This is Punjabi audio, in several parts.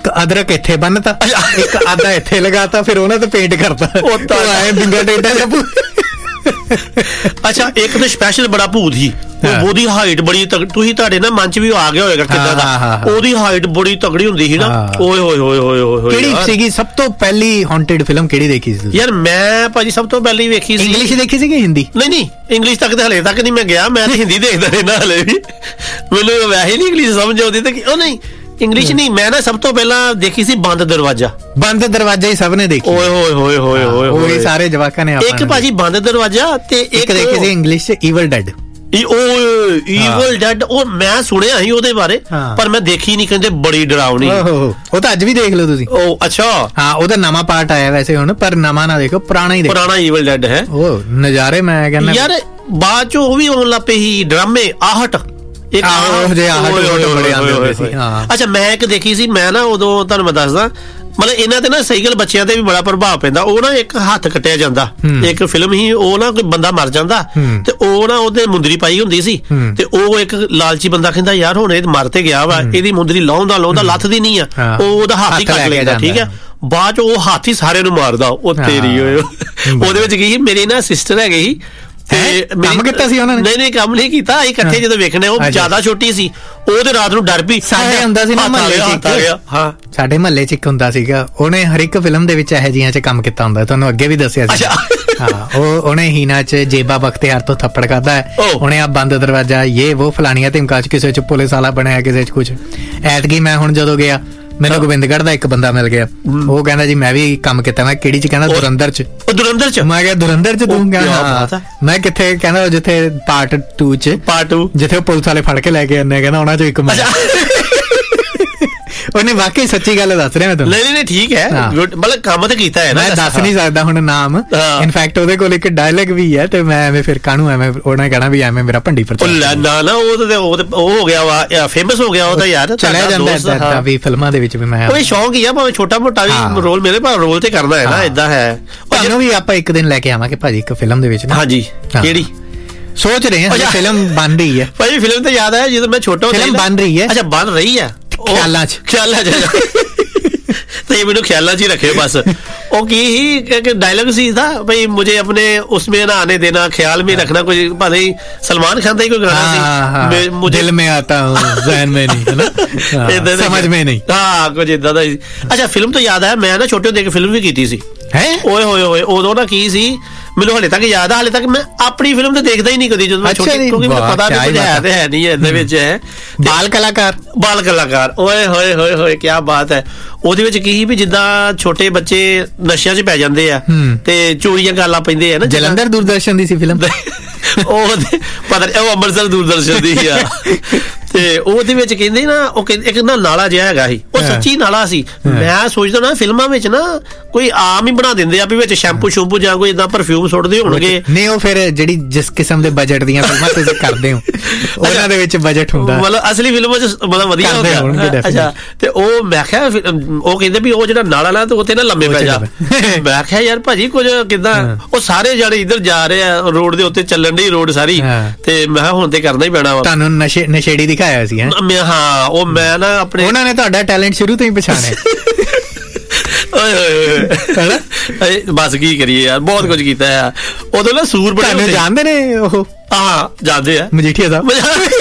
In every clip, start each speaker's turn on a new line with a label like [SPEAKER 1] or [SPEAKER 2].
[SPEAKER 1] ਅਦਰਕ ਇੱਥੇ ਬੰਨਤਾ, ਇੱਕ ਆਦਾ ਇੱਥੇ ਲਗਾਤਾ, ਫਿਰ ਉਹਨਾਂ ਤੇ ਪੇਂਟ ਕਰਤਾ, ਆਏ ਬਿੰਗਾ ਟੇਡਾ ਜਿਹਾ।
[SPEAKER 2] ਅੱਛਾ, ਇੱਕ ਤਾਂ ਸਪੈਸ਼ਲ ਬੜਾ ਭੂਤ ਸੀ, ਉਹਦੀ ਹਾਈਟ ਬੜੀ ਤੁਸੀਂ ਤੁਹਾਡੇ ਨਾ ਮਨ ਚ ਵੀ ਆ ਗਿਆ ਹੋਏਗਾ ਕਿੱਦਾਂ ਦਾ, ਉਹਦੀ ਹਾਈਟ ਬੜੀ ਤਗੜੀ ਹੁੰਦੀ ਸੀ ਨਾ। ਓਏ ਹੋਏ ਹੋਏ ਹੋਏ ਹੋਏ।
[SPEAKER 1] ਕਿਹੜੀ ਸੀਗੀ ਸਭ ਤੋਂ ਪਹਿਲੀ ਹੌਂਟਡ ਫਿਲਮ, ਕਿਹੜੀ ਦੇਖੀ ਸੀ
[SPEAKER 2] ਯਾਰ? ਮੈਂ ਭਾਜੀ ਸਭ ਤੋਂ ਪਹਿਲੀ ਵੇਖੀ ਸੀ,
[SPEAKER 1] ਇੰਗਲਿਸ਼ ਦੇਖੀ ਸੀ ਕਿ ਹਿੰਦੀ?
[SPEAKER 2] ਨਹੀਂ, ਇੰਗਲਿਸ਼ ਤੱਕ ਤਾਂ ਹਲੇ ਤੱਕ ਨਹੀਂ ਮੈਂ ਗਿਆ, ਮੈਂ ਤਾਂ ਹਿੰਦੀ ਦੇਖਦਾ ਰਹਿਣਾ ਹਲੇ ਵੀ, ਮੈਨੂੰ ਵੈਸੇ ਨਹੀਂ ਇੰਗਲਿਸ਼ ਸਮਝ ਆਉਂਦੀ ਤੇ ਉਹ ਨਹੀਂ ਇੰਗਲਿਸ਼ ਨਹੀਂ। ਮੈਂ ਨਾ ਸਭ ਤੋਂ ਪਹਿਲਾਂ ਦੇਖੀ ਸੀ ਬੰਦ ਦਰਵਾਜ਼ਾ।
[SPEAKER 1] ਬੰਦ ਦਰਵਾਜ਼ਾ ਹੀ ਸਭ ਨੇ ਦੇਖੀ।
[SPEAKER 2] ਓਏ ਹੋਏ ਹੋਏ ਹੋਏ ਹੋਏ,
[SPEAKER 1] ਉਹੀ ਸਾਰੇ ਜਵਾਕਾਂ ਨੇ।
[SPEAKER 2] ਇੱਕ ਭਾਜੀ ਬੰਦ ਦਰਵਾਜ਼ਾ ਤੇ ਇੱਕ
[SPEAKER 1] ਦੇਖੀ ਸੀ ਇੰਗਲਿਸ਼ ਚ ਈਵਲ ਡੈਡ।
[SPEAKER 2] ਈਵਲ ਡੈਡ, ਉਹ ਮੈਂ ਸੁਣਿਆ ਸੀ ਉਹਦੇ ਬਾਰੇ, ਪਰ ਮੈਂ ਦੇਖੀ ਨਹੀਂ, ਕਹਿੰਦੇ ਬੜੀ ਡਰਾਵਣੀ।
[SPEAKER 1] ਉਹ ਤਾਂ ਅੱਜ ਵੀ ਦੇਖ ਲਓ ਤੁਸੀਂ।
[SPEAKER 2] ਉਹ ਅੱਛਾ, ਹਾਂ,
[SPEAKER 1] ਉਹਦਾ ਨਵਾਂ ਪਾਰਟ ਆਇਆ ਵੈਸੇ ਹੁਣ, ਪਰ ਨਵਾਂ ਨਾ ਦੇਖੋ, ਪੁਰਾਣਾ ਹੀ ਦੇਖੋ। ਪੁਰਾਣਾ
[SPEAKER 2] ਈਵਲ ਡੈਡ ਹੈ।
[SPEAKER 1] ਉਹ ਨਜ਼ਾਰੇ ਮੈਂ ਕਹਿੰਦਾ
[SPEAKER 2] ਯਾਰ, ਬਾਅਦ ਚ ਉਹ ਵੀ ਆਉਣ ਲੱਗ ਪਏ ਸੀ ਡਰਾਮੇ, ਆਹਟ। ਅੱਛਾ, ਮੈਂ ਇੱਕ ਦੇਖੀ ਸੀ, ਮੈਂ ਨਾ ਉਦੋਂ ਤੁਹਾਨੂੰ ਮੈਂ ਦੱਸਦਾ, ਮਤਲਬ ਇਹਨਾਂ ਤੇ ਨਾ ਸਹੀ ਗੱਲ ਬੱਚਿਆਂ ਤੇ ਵੀ ਬੜਾ ਪ੍ਰਭਾਵ ਪੈਂਦਾ। ਉਹ ਨਾ ਇੱਕ ਹੱਥ ਕੱਟਿਆ ਜਾਂਦਾ, ਇੱਕ ਫਿਲਮ ਹੀ, ਉਹ ਨਾ ਕੋਈ ਬੰਦਾ ਮਰ ਜਾਂਦਾ ਤੇ ਉਹ ਨਾ ਉਹਦੇ ਮੁੰਦਰੀ ਪਾਈ ਹੁੰਦੀ ਸੀ, ਤੇ ਉਹ ਇੱਕ ਲਾਲਚੀ ਬੰਦਾ ਕਹਿੰਦਾ ਯਾਰ ਹੁਣ ਇਹ ਮਰ ਤੇ ਗਿਆ ਵਾ, ਇਹਦੀ ਮੁੰਦਰੀ ਲਾਉਂਦਾ ਲੱਥਦੀ ਨਹੀਂ ਆ, ਉਹ ਉਹਦਾ ਹੱਥ ਹੀ ਕੱਟ ਲੈਂਦਾ, ਠੀਕ ਹੈ। ਬਾਅਦ ਚ ਉਹ ਹੱਥ ਹੀ ਸਾਰਿਆਂ ਨੂੰ ਮਾਰਦਾ। ਉਹ ਤੇਰੀ ਉਹਦੇ ਵਿੱਚ ਕੀ, ਮੇਰੀ ਨਾ ਸਿਸਟਰ ਹੈਗੀ ਸੀ,
[SPEAKER 1] ਕੰਮ ਕੀਤਾ ਸੀ ਉਹਨਾਂ ਨੇ?
[SPEAKER 2] ਨਹੀਂ, ਕੰਮ ਨਹੀਂ ਕੀਤਾ, ਅਸੀਂ ਇਕੱਠੇ ਜਦੋਂ ਵੇਖਣੇ, ਉਹ ਜ਼ਿਆਦਾ ਛੋਟੀ ਸੀ, ਉਹ ਤੇ ਰਾਤ ਨੂੰ ਡਰ ਪਈ।
[SPEAKER 1] ਸਾਡੇ ਹੁੰਦਾ ਸੀ ਨਾ ਮਹੱਲੇ ਚ, ਸਾਡੇ ਮਹੱਲੇ ਚ ਇੱਕ ਹੁੰਦਾ ਸੀਗਾ, ਉਹਨੇ ਹਰ ਇੱਕ ਫਿਲਮ ਦੇ ਵਿੱਚ ਇਹੋ ਜਿਹੀਆਂ ਚ ਕੰਮ ਕੀਤਾ ਹੁੰਦਾ, ਤੁਹਾਨੂੰ ਅੱਗੇ ਵੀ ਦੱਸਿਆ ਸੀ। ਉਹਨੇ ਹੀਨਾ ਚ ਜੇਬਾ ਬਖਤਿਆਰ ਤੋਂ ਥੱਪੜ ਖਾਦਾ ਹੈ, ਉਹਨੇ ਆ ਬੰਦ ਦਰਵਾਜ਼ਾ, ਇਹ ਉਹ ਫਲਾਣੀਆਂ ਧਮਕਾ ਚ, ਕਿਸੇ ਚ ਪੁਲਿਸ ਵਾਲਾ ਬਣਿਆ, ਕਿਸੇ ਚ ਕੁਛ। ਐਤਕੀ ਮੈਂ ਹੁਣ ਜਦੋਂ ਗਿਆ, ਮੈਨੂੰ ਗੋਬਿੰਦਗੜ੍ਹ ਦਾ ਇੱਕ ਬੰਦਾ ਮਿਲ ਗਿਆ, ਉਹ ਕਹਿੰਦਾ ਜੀ ਮੈਂ ਵੀ ਕੰਮ ਕੀਤਾ। ਮੈਂ ਕਿਹੜੀ ਚ? ਕਹਿੰਦਾ ਧੁਰੰਦਰ ਚ।
[SPEAKER 2] ਧੁਰੰਦਰ ਚ?
[SPEAKER 1] ਮੈਂ ਕਿਹਾ ਧੁਰੰਦਰ ਚ ਤੂੰ? ਕਹਿੰਦਾ ਮੈਂ ਕਿੱਥੇ? ਕਹਿੰਦਾ ਜਿੱਥੇ ਪਾਰਟ 2 ਚ, ਜਿੱਥੇ ਉਹ ਪੁਲਿਸ ਵਾਲੇ ਫੜ ਕੇ ਲੈ ਕੇ ਆਉਂਦੇ, ਕਹਿੰਦਾ ਉਹਨਾਂ ਚੋਂ ਇੱਕ ਮੈਂ। ਉਹਨੇ ਵਾਕਈ ਸੱਚੀ ਗੱਲ ਦੱਸ ਰਿਹਾ ਮੈਂ ਤੁਹਾਨੂੰ।
[SPEAKER 2] ਨਹੀਂ ਠੀਕ ਹੈ, ਮਤਲਬ ਕੰਮ ਤਾਂ ਕੀਤਾ ਹੈ ਨਾ।
[SPEAKER 1] ਮੈਂ ਦੱਸ ਨਹੀਂ ਸਕਦਾ ਹੁਣ ਨਾਮ, ਇਨਫੈਕਟ ਉਹਦੇ ਕੋਲ ਇੱਕ ਡਾਇਲੌਗ ਵੀ ਹੈ, ਤੇ ਮੈਂ ਐਵੇਂ ਫਿਰ ਕਾਹਨੂੰ ਐਵੇਂ ਉਹਨੇ ਕਹਿਣਾ ਵੀ ਐਵੇਂ ਮੇਰਾ ਭੰਡੀ ਪ੍ਰਚਾਰ।
[SPEAKER 2] ਨਾ ਉਹ ਹੋ ਗਿਆ ਵਾ, ਫੇਮਸ ਹੋ ਗਿਆ ਉਹ ਤਾਂ ਯਾਰ,
[SPEAKER 1] ਚਲਿਆ ਜਾਂਦਾ ਏਦਾਂ ਵੀ ਫਿਲਮਾਂ ਦੇ ਵਿੱਚ ਵੀ। ਮੈਂ
[SPEAKER 2] ਕੋਈ ਸ਼ੌਂਕ ਹੀ ਆ, ਭਾਵੇਂ ਛੋਟਾ ਮੋਟਾ ਵੀ ਰੋਲ ਮਿਲੇ, ਪਰ ਰੋਲ ਤੇ ਕਰਨਾ ਹੈ ਨਾ, ਏਦਾਂ ਹੈ।
[SPEAKER 1] ਤੁਹਾਨੂੰ ਵੀ ਆਪਾਂ ਇੱਕ ਦਿਨ ਲੈ ਕੇ ਆਵਾਂਗੇ ਭਾਜੀ ਇੱਕ ਫਿਲਮ ਦੇ ਵਿੱਚ ਨਾ।
[SPEAKER 2] ਹਾਂਜੀ, ਕਿਹੜੀ
[SPEAKER 1] ਸੋਚ ਰਹੇ ਹਾਂ? ਫਿਲਮ ਬਣ ਰਹੀ ਹੈ ਭਾਜੀ।
[SPEAKER 2] ਫਿਲਮ ਤਾਂ ਯਾਦ ਹੈ ਜਦੋਂ ਮੈਂ ਛੋਟਾ ਹੁੰਦਾ।
[SPEAKER 1] ਫਿਲਮ ਬਣ ਰਹੀ ਹੈ?
[SPEAKER 2] ਅੱਛਾ, ਬਣ ਰਹੀ ਹੈ, ਖਿਆਲਾਂ ਚ ਤੇ ਮੈਨੂੰ ਖਿਆਲਾਂ ਚ ਹੀ ਰੱਖਿਓ ਬਸ। ਉਹ ਕੀ ਹੀ ਡਾਇਲੌਗ ਸੀ था भाई, मुझे अपने उसमें ना आने देना, ख्याल में रखना, कुछ पता नहीं सलमान खान का ही कोई गाना सी, मुझे दिल में आता हूँ ज़हन में नहीं, है ना, समझ में नहीं। हाँ, कुछ इदा दा। अच्छा, फिल्म तो याद है, मैं ना छोटे ਹੁੰਦੇ ਇੱਕ ਫਿਲਮ ਵੀ ਕੀਤੀ ਸੀ। ਓਏ ਹੋਏ ਹੋਏ, ਉਦੋਂ ਨਾ ਕੀ ਸੀ, ਮੈਨੂੰ ਹਲੇ ਤੱਕ ਯਾਦ ਆ, ਹਲੇ ਤੱਕ ਮੈਂ ਆਪਣੀ ਫਿਲਮ ਤੇ ਦੇਖਦਾ ਹੀ ਨਹੀਂ ਕਦੀ ਜਦੋਂ ਮੈਂ ਛੋਟੀ, ਕਿਉਂਕਿ ਮੈਨੂੰ ਪਤਾ ਵੀ ਕੁਝ ਹੈ ਤੇ ਹੈ ਨਹੀਂ ਹੈ ਇਹਦੇ ਵਿੱਚ। ਹੈ ਬਾਲ ਕਲਾਕਾਰ। ਓਏ ਹੋਏ ਹੋਏ ਹੋਏ, ਕੀ ਬਾਤ ਹੈ। ਉਹਦੇ ਵਿੱਚ ਕੀ ਵੀ ਜਿੱਦਾਂ ਛੋਟੇ ਬੱਚੇ ਨਸ਼ਿਆਂ 'ਚ ਪੈ ਜਾਂਦੇ ਆ ਤੇ ਚੋਰੀਆਂ ਗਾਲਾਂ ਪੈਂਦੇ ਆ ਨਾ।
[SPEAKER 1] ਜਲੰਧਰ ਦੂਰਦਰਸ਼ਨ ਦੀ ਸੀ ਫਿਲਮ
[SPEAKER 2] ਉਹ ਪਤਾ ਨਹੀਂ, ਉਹ ਅੰਮ੍ਰਿਤਸਰ ਦੂਰਦਰਸ਼ਨ ਦੀ ਆ। ਤੇ ਉਹਦੇ ਵਿੱਚ ਕਹਿੰਦੇ ਨਾ, ਉਹ ਇੱਕ ਨਾ ਨਾਲਾ ਜਿਹਾ ਹੈਗਾ ਸੀ, ਉਹ ਸੱਚੀ ਨਾਲਾ ਸੀ। ਮੈਂ ਸੋਚਦਾ ਨਾ ਫਿਲਮਾਂ ਵਿੱਚ ਨਾ ਕੋਈ ਆਮ ਹੀ ਬਣਾ ਦਿੰਦੇ ਆ ਵੀ ਵਿੱਚ ਸ਼ੈਂਪੂ ਜਾਂ ਕੋਈ ਏਦਾਂ ਪਰਫਿਊਮ ਸੁੱਟਦੇ ਹੋਣਗੇ।
[SPEAKER 1] ਨਹੀਂ, ਉਹ ਫਿਰ ਜਿਹੜੀ ਜਿਸ ਕਿਸਮ ਦੇ ਬਜਟ ਦੀਆਂ ਫਿਲਮਾਂ ਤੁਸੀਂ ਕਰਦੇ ਹੋ, ਉਹਨਾਂ ਦੇ ਵਿੱਚ ਬਜਟ ਹੁੰਦਾ,
[SPEAKER 2] ਮਤਲਬ ਅਸਲੀ ਫਿਲਮਾਂ 'ਚ ਮਤਲਬ ਵਧੀਆ ਹੁੰਦਾ। ਅੱਛਾ, ਤੇ ਉਹ ਮੈਂ ਕਿਹਾ, ਉਹ ਕਹਿੰਦੇ ਵੀ ਉਹ ਜਿਹੜਾ ਨਾਲਾ ਨਾ, ਤੇ ਉੱਥੇ ਨਾ ਲੰਮੇ ਪੈ ਜਾ। ਮੈਂ ਕਿਹਾ ਯਾਰ ਭਾਜੀ ਕੁਝ ਕਿੱਦਾਂ, ਉਹ ਸਾਰੇ ਜਾਣੇ ਇੱਧਰ ਜਾ ਰਹੇ ਆ, ਰੋਡ ਦੇ ਉੱਤੇ ਚੱਲਣ ਡਈ ਰੋਡ ਸਾਰੀ, ਤੇ ਮੈਂ ਕਿਹਾ ਹੁਣ ਤੇ ਕਰਨਾ ਹੀ ਪੈਣਾ ਵਾ। ਤੁਹਾਨੂੰ ਨਸ਼ੇੜੀ ਦਿਖਾਇਆ ਸੀ?
[SPEAKER 1] ਹਾਂ,
[SPEAKER 2] ਉਹ ਮੈਂ ਨਾ ਆਪਣੇ,
[SPEAKER 1] ਉਹਨਾਂ ਨੇ ਤੁਹਾਡਾ ਟੈਲੈਂਟ ਸ਼ੁਰੂ ਤੋਂ ਹੀ ਪਛਾਣਿਆ।
[SPEAKER 2] ਬਸ ਕੀ ਕਰੀਏ ਯਾਰ, ਬਹੁਤ ਕੁਝ ਕੀਤਾ ਆ। ਉਦੋਂ ਨਾ ਸੂਰ ਬੜੇ
[SPEAKER 1] ਜਾਣਦੇ ਨੇ ਉਹ?
[SPEAKER 2] ਹਾਂ, ਜਾਣਦੇ ਆ,
[SPEAKER 1] ਮਜੀਠੀਆ ਸਾਹਿਬ।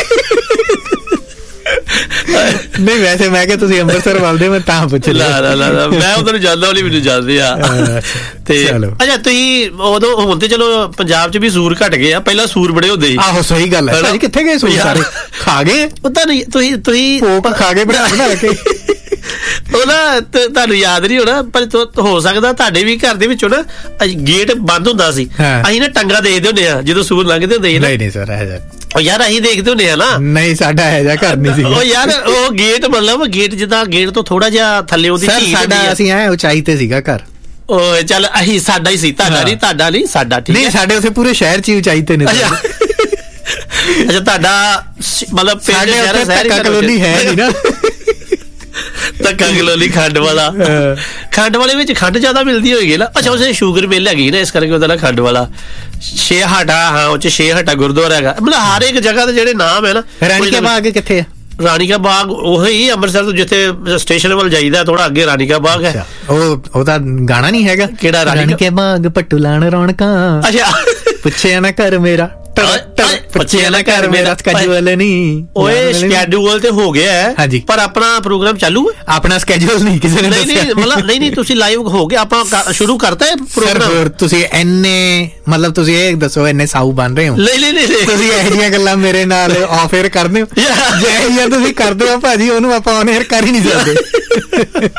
[SPEAKER 1] ਨਹੀਂ, ਵੈਸੇ ਮੈਂ ਕਿਹਾ ਤੁਸੀਂ ਅੰਮ੍ਰਿਤਸਰ ਵੱਲਦੇ, ਮੈਂ ਤਾਂ ਪੁੱਛ ਲਿਆ।
[SPEAKER 2] ਮੈਂ ਉਧਰ ਜਾਂਦਾ, ਵਾਲੀ ਮੈਨੂੰ ਜਾਣਦੇ ਆ। ਤੇ ਅੱਛਾ, ਤੁਸੀਂ ਉਦੋਂ, ਹੁਣ ਤੇ ਚਲੋ ਪੰਜਾਬ 'ਚ ਵੀ ਸੂਰ ਘਟ ਗਏ ਆ, ਪਹਿਲਾਂ ਸੂਰ ਬੜੇ ਹੁੰਦੇ ਸੀ।
[SPEAKER 1] ਆਹੋ, ਸਹੀ ਗੱਲ ਹੈ। ਕਿੱਥੇ ਗਏ ਸੂਰ? ਸਾਰੇ ਖਾ ਗਏ।
[SPEAKER 2] ਪਤਾ ਨਹੀਂ, ਤੁਸੀਂ
[SPEAKER 1] ਖਾ ਗਏ ਬਣਾ ਕੇ।
[SPEAKER 2] ਉਹ ਨਾ ਤੁਹਾਨੂੰ ਯਾਦ ਨਹੀਂ ਹੋਣਾ, ਪਰ ਹੋ ਸਕਦਾ ਤੁਹਾਡੇ ਵੀ ਘਰ ਦੇ ਵਿੱਚੋਂ ਨਾ ਗੇਟ ਬੰਦ ਹੁੰਦਾ ਸੀ, ਅਸੀਂ ਨਾ ਟੰਗਾ ਦੇਖਦੇ ਹੁੰਦੇ ਆ ਜਦੋਂ ਸੂਰ ਲੰਘਦੇ ਹੁੰਦੇ ਸੀ।
[SPEAKER 1] ਨਹੀਂ ਸਰ,
[SPEAKER 2] ਉਹ ਯਾਰ ਅਸੀਂ ਦੇਖਦੇ ਹੁੰਦੇ ਆ ਨਾ।
[SPEAKER 1] ਨਹੀਂ, ਸਾਡਾ ਇਹੋ ਜਿਹਾ ਘਰ ਨਹੀਂ ਸੀ।
[SPEAKER 2] ਉਹ ਯਾਰ, ਉਹ ਗੇਟ ਮਤਲਬ ਗੇਟ ਜਿੱਦਾਂ ਗੇਟ ਤੋਂ ਥੋੜਾ ਜਿਹਾ ਥੱਲੇ ਉਹਦੀ
[SPEAKER 1] ਸਾਡਾ, ਅਸੀਂ ਐ ਉਚਾਈ ਤੇ ਸੀਗਾ ਘਰ।
[SPEAKER 2] ਉਹ ਚੱਲ, ਅਸੀਂ ਸਾਡਾ ਹੀ ਸੀ, ਤੁਹਾਡਾ ਨਹੀਂ ਸਾਡਾ। ਠੀਕ
[SPEAKER 1] ਨਹੀਂ, ਸਾਡੇ ਉੱਥੇ ਪੂਰੇ ਸ਼ਹਿਰ 'ਚ ਹੀ ਉਚਾਈ ਤੇ ਨੇ।
[SPEAKER 2] ਅੱਛਾ, ਤੁਹਾਡਾ ਮਤਲਬ
[SPEAKER 1] ਧੱਕਾ ਕਲੋਨੀ ਹੈ ਨਹੀਂ ਨਾ।
[SPEAKER 2] ਧੱਕਾ ਕਲੋਨੀ ਖੰਡ ਵਾਲੇ ਵਿੱਚ ਖੰਡ ਜ਼ਿਆਦਾ ਮਿਲਦੀ ਹੋਏਗੀ ਨਾ। ਅੱਛਾ, ਉਸੇ ਸ਼ੂਗਰ ਮਿਲ ਹੈਗੀ ਨਾ, ਇਸ ਕਰਕੇ ਉਹਦਾ ਨਾ ਖੰਡ ਵਾਲਾ। 6 ਹਟਾ, ਹਾਂ, ਉਹ 'ਚ 6 ਹਟਾ ਗੁਰਦੁਆਰਾ ਹੈਗਾ। ਮਤਲਬ ਹਰ ਇੱਕ ਜਗ੍ਹਾ ਦੇ ਜਿਹੜੇ ਨਾਮ ਹੈ ਨਾ।
[SPEAKER 1] ਰਾਣੀ ਕੇ ਬਾਗ ਕਿੱਥੇ ਆ?
[SPEAKER 2] ਰਾਣੀ ਕਾ ਬਾਗ ਉਹੀ ਅੰਮ੍ਰਿਤਸਰ ਤੋਂ ਜਿੱਥੇ ਸਟੇਸ਼ਨ ਵੱਲ ਜਾਈਦਾ ਥੋੜਾ ਅੱਗੇ ਰਾਣੀ ਕਾ ਬਾਗ ਹੈ।
[SPEAKER 1] ਉਹ ਤਾਂ ਗਾਣਾ ਨਹੀਂ ਹੈਗਾ
[SPEAKER 2] ਕਿਹੜਾ
[SPEAKER 1] ਰਾਣੀ ਕੇ ਬਾਗ ਪੱਟੂ ਲਾਣ ਰੌਣਕਾਂ।
[SPEAKER 2] ਅੱਛਾ
[SPEAKER 1] ਪੁੱਛਿਆ ਨਾ ਕਰ ਮੇਰਾ ਪੁੱਛਿਆ ਨਾ ਕਰ ਮੇਰਾ ਸਕੈਜੂਅਲ ਨਹੀਂ।
[SPEAKER 2] ਓਏ ਸਕੈਜੂਅਲ ਤੇ ਹੋ ਗਿਆ ਹੈ ਪਰ ਆਪਣਾ ਪ੍ਰੋਗਰਾਮ ਚਾਲੂ ਹੈ।
[SPEAKER 1] ਆਪਣਾ ਸਕੈਜੂਅਲ ਨਹੀਂ ਕਿਸੇ ਨੇ
[SPEAKER 2] ਦੱਸਿਆ। ਮਤਲਬ ਨਹੀਂ ਤੁਸੀਂ ਲਾਈਵ ਹੋ ਗਏ ਆਪਾਂ ਸ਼ੁਰੂ ਕਰਤਾ ਹੈ ਪ੍ਰੋਗਰਾਮ।
[SPEAKER 1] ਤੁਸੀਂ ਇੰਨੇ ਮਤਲਬ ਤੁਸੀਂ ਇਹ ਦੱਸੋ ਇੰਨੇ ਸਾਊ ਬਣ ਰਹੇ ਹੋ।
[SPEAKER 2] ਨਹੀਂ
[SPEAKER 1] ਤੁਸੀਂ ਇਹੋ ਜਿਹੀਆਂ ਗੱਲਾਂ ਮੇਰੇ ਨਾਲ ਆਫ 에ਅਰ ਕਰਦੇ ਹੋ। ਜੇ ਤੁਸੀਂ ਕਰਦੇ ਹੋ ਭਾਜੀ ਉਹਨੂੰ ਆਪਾਂ ਔਨ 에ਅਰ ਕਰ ਹੀ ਨਹੀਂ ਸਕਦੇ।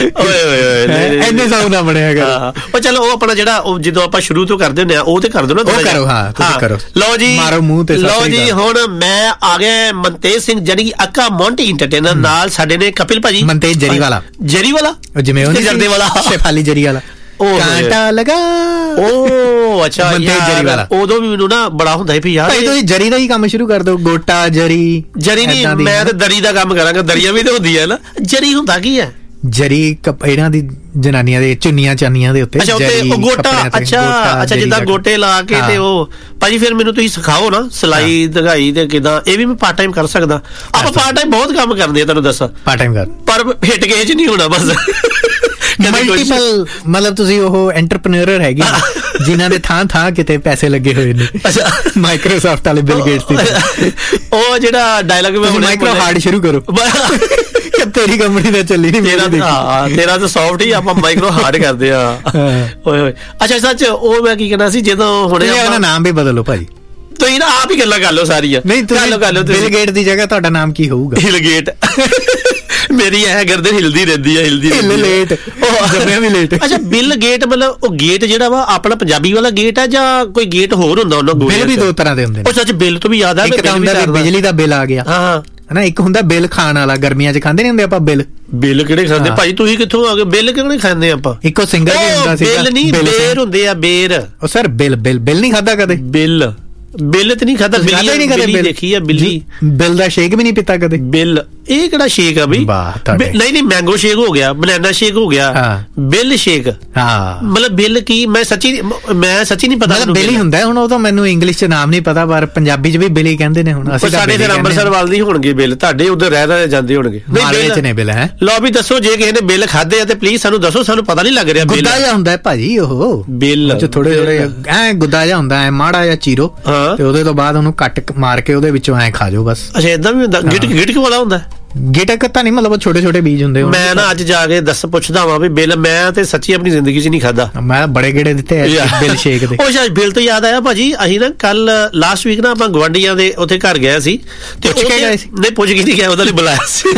[SPEAKER 1] ਓਏ ਇੰਨੇ ਸਾਊ ਨਾ ਬਣਿਆ ਹੈਗਾ।
[SPEAKER 2] ਉਹ ਚਲੋ ਉਹ ਆਪਣਾ ਜਿਹੜਾ ਜਦੋਂ ਆਪਾਂ ਸ਼ੁਰੂ ਤੋਂ ਕਰਦੇ ਹੁੰਦੇ ਆ ਉਹ ਤੇ ਕਰ ਦੋ ਨਾ।
[SPEAKER 1] ਉਹ ਕਰੋ ਹਾਂ ਤੁਸੀਂ ਕਰੋ।
[SPEAKER 2] ਲਓ ਜੀ
[SPEAKER 1] ਮਾਰੋ ਮੂੰਹ ਤੇ।
[SPEAKER 2] ਲਓ ਜੀ ਹੁਣ ਮੈਂ ਆ ਗਿਆ ਮਨਤੇਜ ਸਿੰਘ ਜਾਨੀ ਅੱਕਾ ਮੌਂਟੀ ਐਂਟਰਟੇਨਰ ਨਾਲ ਸਾਡੇ ਨੇ ਕਪਿਲ ਭਾਜੀ।
[SPEAKER 1] ਮਨਤੇਜ ਜਰੀਵਾਲਾ
[SPEAKER 2] ਜਿਵੇਂ ਉਹ
[SPEAKER 1] ਜਰਦੇ ਵਾਲਾ ਸ਼ੇਫਾਲੀ ਜਰੀਵਾਲਾ ਕਾਂਟਾ ਲਗਾ।
[SPEAKER 2] ਉਹ ਅੱਛਾ ਯਾਰ ਉਦੋਂ ਵੀ ਮੈਨੂੰ ਨਾ ਬੜਾ ਹੁੰਦਾ ਸੀ ਯਾਰ
[SPEAKER 1] ਤੁਸੀਂ ਜਰੀ ਦਾ ਹੀ ਕੰਮ ਸ਼ੁਰੂ ਕਰ ਦਿਓ। ਗੋਟਾ ਜਰੀ
[SPEAKER 2] ਨਹੀਂ ਮੈਂ ਤੇ ਦਰੀ ਦਾ ਕੰਮ ਕਰਾਂਗਾ। ਦਰੀਆਂ ਵੀ ਤੇ ਹੁੰਦੀ ਹੈ ਨਾ। ਜਰੀ ਹੁੰਦਾ ਕੀ ਹੈ?
[SPEAKER 1] ਜਰੀ ਇਹਨਾਂ ਦੀ ਜਨਾਨੀਆਂ ਦੇ ਚੁੰਨੀਆਂ ਚਾਨੀਆਂ ਦੇ ਉੱਤੇ
[SPEAKER 2] ਗੋਟਾ। ਅੱਛਾ ਜਿੱਦਾਂ ਗੋਟੇ ਲਾ ਕੇ ਤੇ ਉਹ ਭਾਜੀ ਫਿਰ ਮੈਨੂੰ ਤੁਸੀਂ ਸਿਖਾਓ ਨਾ ਸਿਲਾਈ ਦਗਾਈ ਤੇ ਕਿਦਾਂ। ਇਹ ਵੀ ਮੈਂ ਪਾਰਟ ਟਾਈਮ ਕਰ ਸਕਦਾ। ਆਪਾਂ ਪਾਰਟ ਟਾਈਮ ਬਹੁਤ ਕੰਮ ਕਰਦੇ ਆ ਤੁਹਾਨੂੰ ਦੱਸਾਂ।
[SPEAKER 1] ਪਾਰਟ ਟਾਈਮ ਕਰ
[SPEAKER 2] ਪਰ ਹਿੱਟ ਕੇ ਚ ਨਹੀਂ ਹੋਣਾ ਬਸ।
[SPEAKER 1] ਮਲਟੀਪਲ ਮਤਲਬ ਤੁਸੀਂ ਉਹ ਐਂਟਰਪ੍ਰੈਨਿਓਰ ਹੈਗੇ ਜਿਨ੍ਹਾਂ ਦੇ ਥਾਂ ਕਿਤੇ ਪੈਸੇ ਲੱਗੇ ਹੋਏ ਨੇ। ਮਾਈਕਰੋਸਾਫਟ ਵਾਲੇ ਬਿਲ ਗੇਟਸ ਦੀ।
[SPEAKER 2] ਉਹ ਜਿਹੜਾ ਡਾਇਲੌਗ ਮੈਂ
[SPEAKER 1] ਮਾਈਕਰੋ ਹਾਰਡ ਸ਼ੁਰੂ ਕਰੋ। ਤੇਰੀ ਕੰਪਨੀ ਦਾ ਚੱਲੀ ਨਹੀਂ
[SPEAKER 2] ਤੇਰਾ ਤਾਂ ਸੌਫਟ ਹੀ ਆਪਾਂ ਮਾਈਕਰੋ ਹਾਰਡ ਕਰਦੇ ਆ। ਓਏ ਹੋਏ ਅੱਛਾ ਸੱਚ ਉਹ ਮੈਂ ਕੀ ਕਹਿਣਾ ਸੀ ਜਦੋਂ ਹੁਣੇ
[SPEAKER 1] ਆਪਣਾ ਨਾਮ ਵੀ ਬਦਲੋ ਭਾਜੀ।
[SPEAKER 2] ਤੁਸੀਂ ਨਾ ਆਪ ਹੀ ਗੱਲਾਂ ਕਰ ਲਓ ਸਾਰੀਆਂ।
[SPEAKER 1] ਨਹੀਂ ਕਰ ਲਓ ਬਿਲ ਗੇਟ ਦੀ ਜਗ੍ਹਾ ਤੁਹਾਡਾ ਨਾਮ ਕੀ ਹੋਊਗਾ?
[SPEAKER 2] ਹਿਲ ਗੇਟ। ਮੇਰੀ ਇਹ ਗਰਦਨ ਹਿਲਦੀ ਰਹਿੰਦੀ ਹੈ
[SPEAKER 1] ਲੇਟ ਜੰਮਿਆ ਵੀ ਲੇਟ।
[SPEAKER 2] ਅੱਛਾ ਬਿਲ ਗੇਟ ਮਤਲਬ ਉਹ ਗੇਟ ਜਿਹੜਾ ਵਾ ਆਪਣਾ ਪੰਜਾਬੀ ਵਾਲਾ ਗੇਟ ਹੈ ਜਾਂ ਕੋਈ ਗੇਟ ਹੋਰ ਹੁੰਦਾ ਉਹਨਾਂ ਕੋਲ?
[SPEAKER 1] ਬਿਲ ਵੀ ਦੋ ਤਰ੍ਹਾਂ ਦੇ ਹੁੰਦੇ ਨੇ।
[SPEAKER 2] ਉਹ ਸੱਚ ਬਿਲ ਤੋਂ ਵੀ ਯਾਦ ਆ
[SPEAKER 1] ਇੱਕ ਤਾਂ ਹੁੰਦਾ ਬਿਜਲੀ ਦਾ ਬਿੱਲ ਆ ਗਿਆ ਹਨਾ। ਇੱਕ ਹੁੰਦਾ ਬਿੱਲ ਖਾਣ ਵਾਲਾ ਗਰਮੀਆਂ 'ਚ ਖਾਂਦੇ ਨਹੀਂ ਹੁੰਦੇ ਆਪਾਂ ਬਿੱਲ ਕਿਹੜੇ ਖਾਂਦੇ ਭਾਈ? ਤੁਸੀਂ ਕਿੱਥੋਂ ਆ ਗਏ? ਬਿੱਲ ਕਿਹੜੇ ਖਾਂਦੇ ਆਪਾਂ? ਇੱਕੋ ਸਿੰਗਰ ਵੀ ਹੁੰਦਾ ਸੀਗਾ। ਬਿੱਲ ਨਹੀਂ ਬੇਰ ਹੁੰਦੇ ਆ ਬੇਰ। ਉਹ ਸਰ ਬਿੱਲ ਨਹੀਂ ਖਾਦਾ ਕਦੇ? ਬਿੱਲ ਤੇ ਨਹੀਂ ਖਾਦਾ। ਬਿੱਲੀ ਦੇਖੀ ਆ ਬਿੱਲੀ। ਬਿੱਲ ਦਾ ਸ਼ੇਕ ਵੀ ਨਹੀਂ ਪੀਤਾ ਕਦੇ? ਬਿੱਲ ਇਹ ਕਿਹੜਾ ਸ਼ੇਕ ਆ ਬਈ? ਨਹੀਂ ਮੈਂਗੋ ਸ਼ੇਕ ਹੋ ਗਿਆ ਬਨਾਨਾ ਸ਼ੇਕ ਹੋ ਗਿਆ ਬਿੱਲ ਸ਼ੇਕ। ਮਤਲਬ ਬਿੱਲ ਕੀ ਮੈਂ ਸੱਚੀ ਨਹੀਂ ਪਤਾ। ਬਿੱਲ ਹੀ ਹੁੰਦਾ ਹੁਣ। ਉਹ ਤਾਂ ਮੈਨੂੰ ਇੰਗਲਿਸ਼ 'ਚ ਨਾਮ ਨਹੀਂ ਪਤਾ ਪਰ ਪੰਜਾਬੀ 'ਚ ਵੀ ਬਿੱਲ ਹੀ ਕਹਿੰਦੇ ਨੇ। ਹੁਣ ਸਾਡੇ ਫਿਰ ਅੰਮ੍ਰਿਤਸਰ ਵੱਲ ਨਹੀਂ ਹੋਣਗੇ ਬਿੱਲ। ਤੁਹਾਡੇ ਉਧਰ ਰਹਿ ਜਾਂਦੇ ਹੋਣਗੇ। ਨੇ ਬਿੱਲ ਹੈ। ਲਓ ਵੀ ਦੱਸੋ ਜੇ ਕਿਸੇ ਨੇ ਬਿੱਲ ਖਾਦੇ ਆ ਤੇ ਪਲੀਜ਼ ਸਾਨੂੰ ਦੱਸੋ। ਸਾਨੂੰ ਪਤਾ ਨਹੀਂ ਲੱਗ ਰਿਹਾ। ਗੁੱਦਾ ਜਿਹਾ ਹੁੰਦਾ ਭਾਜੀ ਉਹ ਬਿੱਲ ਥੋੜੇ ਐ ਗੁੱਦਾ ਜਿਹਾ ਹੁੰਦਾ ਐ ਮਾੜਾ ਜਿਹਾ ਚੀਰੋ ਤੇ ਉਹਦੇ ਤੋਂ ਬਾਅਦ ਉਹਨੂੰ ਕੱਟ ਮਾਰ ਕੇ ਉਹਦੇ ਵਿੱਚੋਂ ਐ ਖਾ ਜਾਓ ਬਸ। ਅੱਛਾ ਏਦਾਂ ਵੀ ਹੁੰਦਾ? ਗਿਟਕ ਵਾਲਾ ਹੁੰਦਾ? ਗਿਟਕ ਤਾਂ ਨਹੀਂ ਮਤਲਬ ਛੋਟੇ ਬੀਜ ਹੁੰਦੇ। ਮੈਂ ਨਾ ਅੱਜ ਜਾ ਕੇ ਪੁੱਛਦਾ ਵਾਂ ਵੀ ਬਿੱਲ ਮੈਂ ਤੇ ਸੱਚੀ ਆਪਣੀ ਜ਼ਿੰਦਗੀ 'ਚ ਨਹੀਂ ਖਾਦਾ। ਮੈਂ ਬੜੇ ਗੇੜੇ ਦਿੱਤੇ ਬਿੱਲ ਸ਼ੇਕ ਦੇ। ਉਹ ਸ਼ਾਇਦ ਬਿੱਲ ਤੋਂ ਯਾਦ ਆਇਆ ਭਾਜੀ ਅਸੀਂ ਨਾ ਕੱਲ ਲਾਸਟ ਵੀਕ ਨਾ ਆਪਾਂ ਗਵਾਂਢੀਆਂ ਦੇ ਉੱਥੇ ਘਰ ਗਏ ਸੀ ਤੇ ਪੁੱਛ ਕੇ ਗਏ ਸੀ। ਨਹੀਂ ਪੁੱਛ ਕੇ ਨਹੀਂ ਗਿਆ ਉਹਦਾ ਲਈ ਬੁਲਾਇਆ ਸੀ।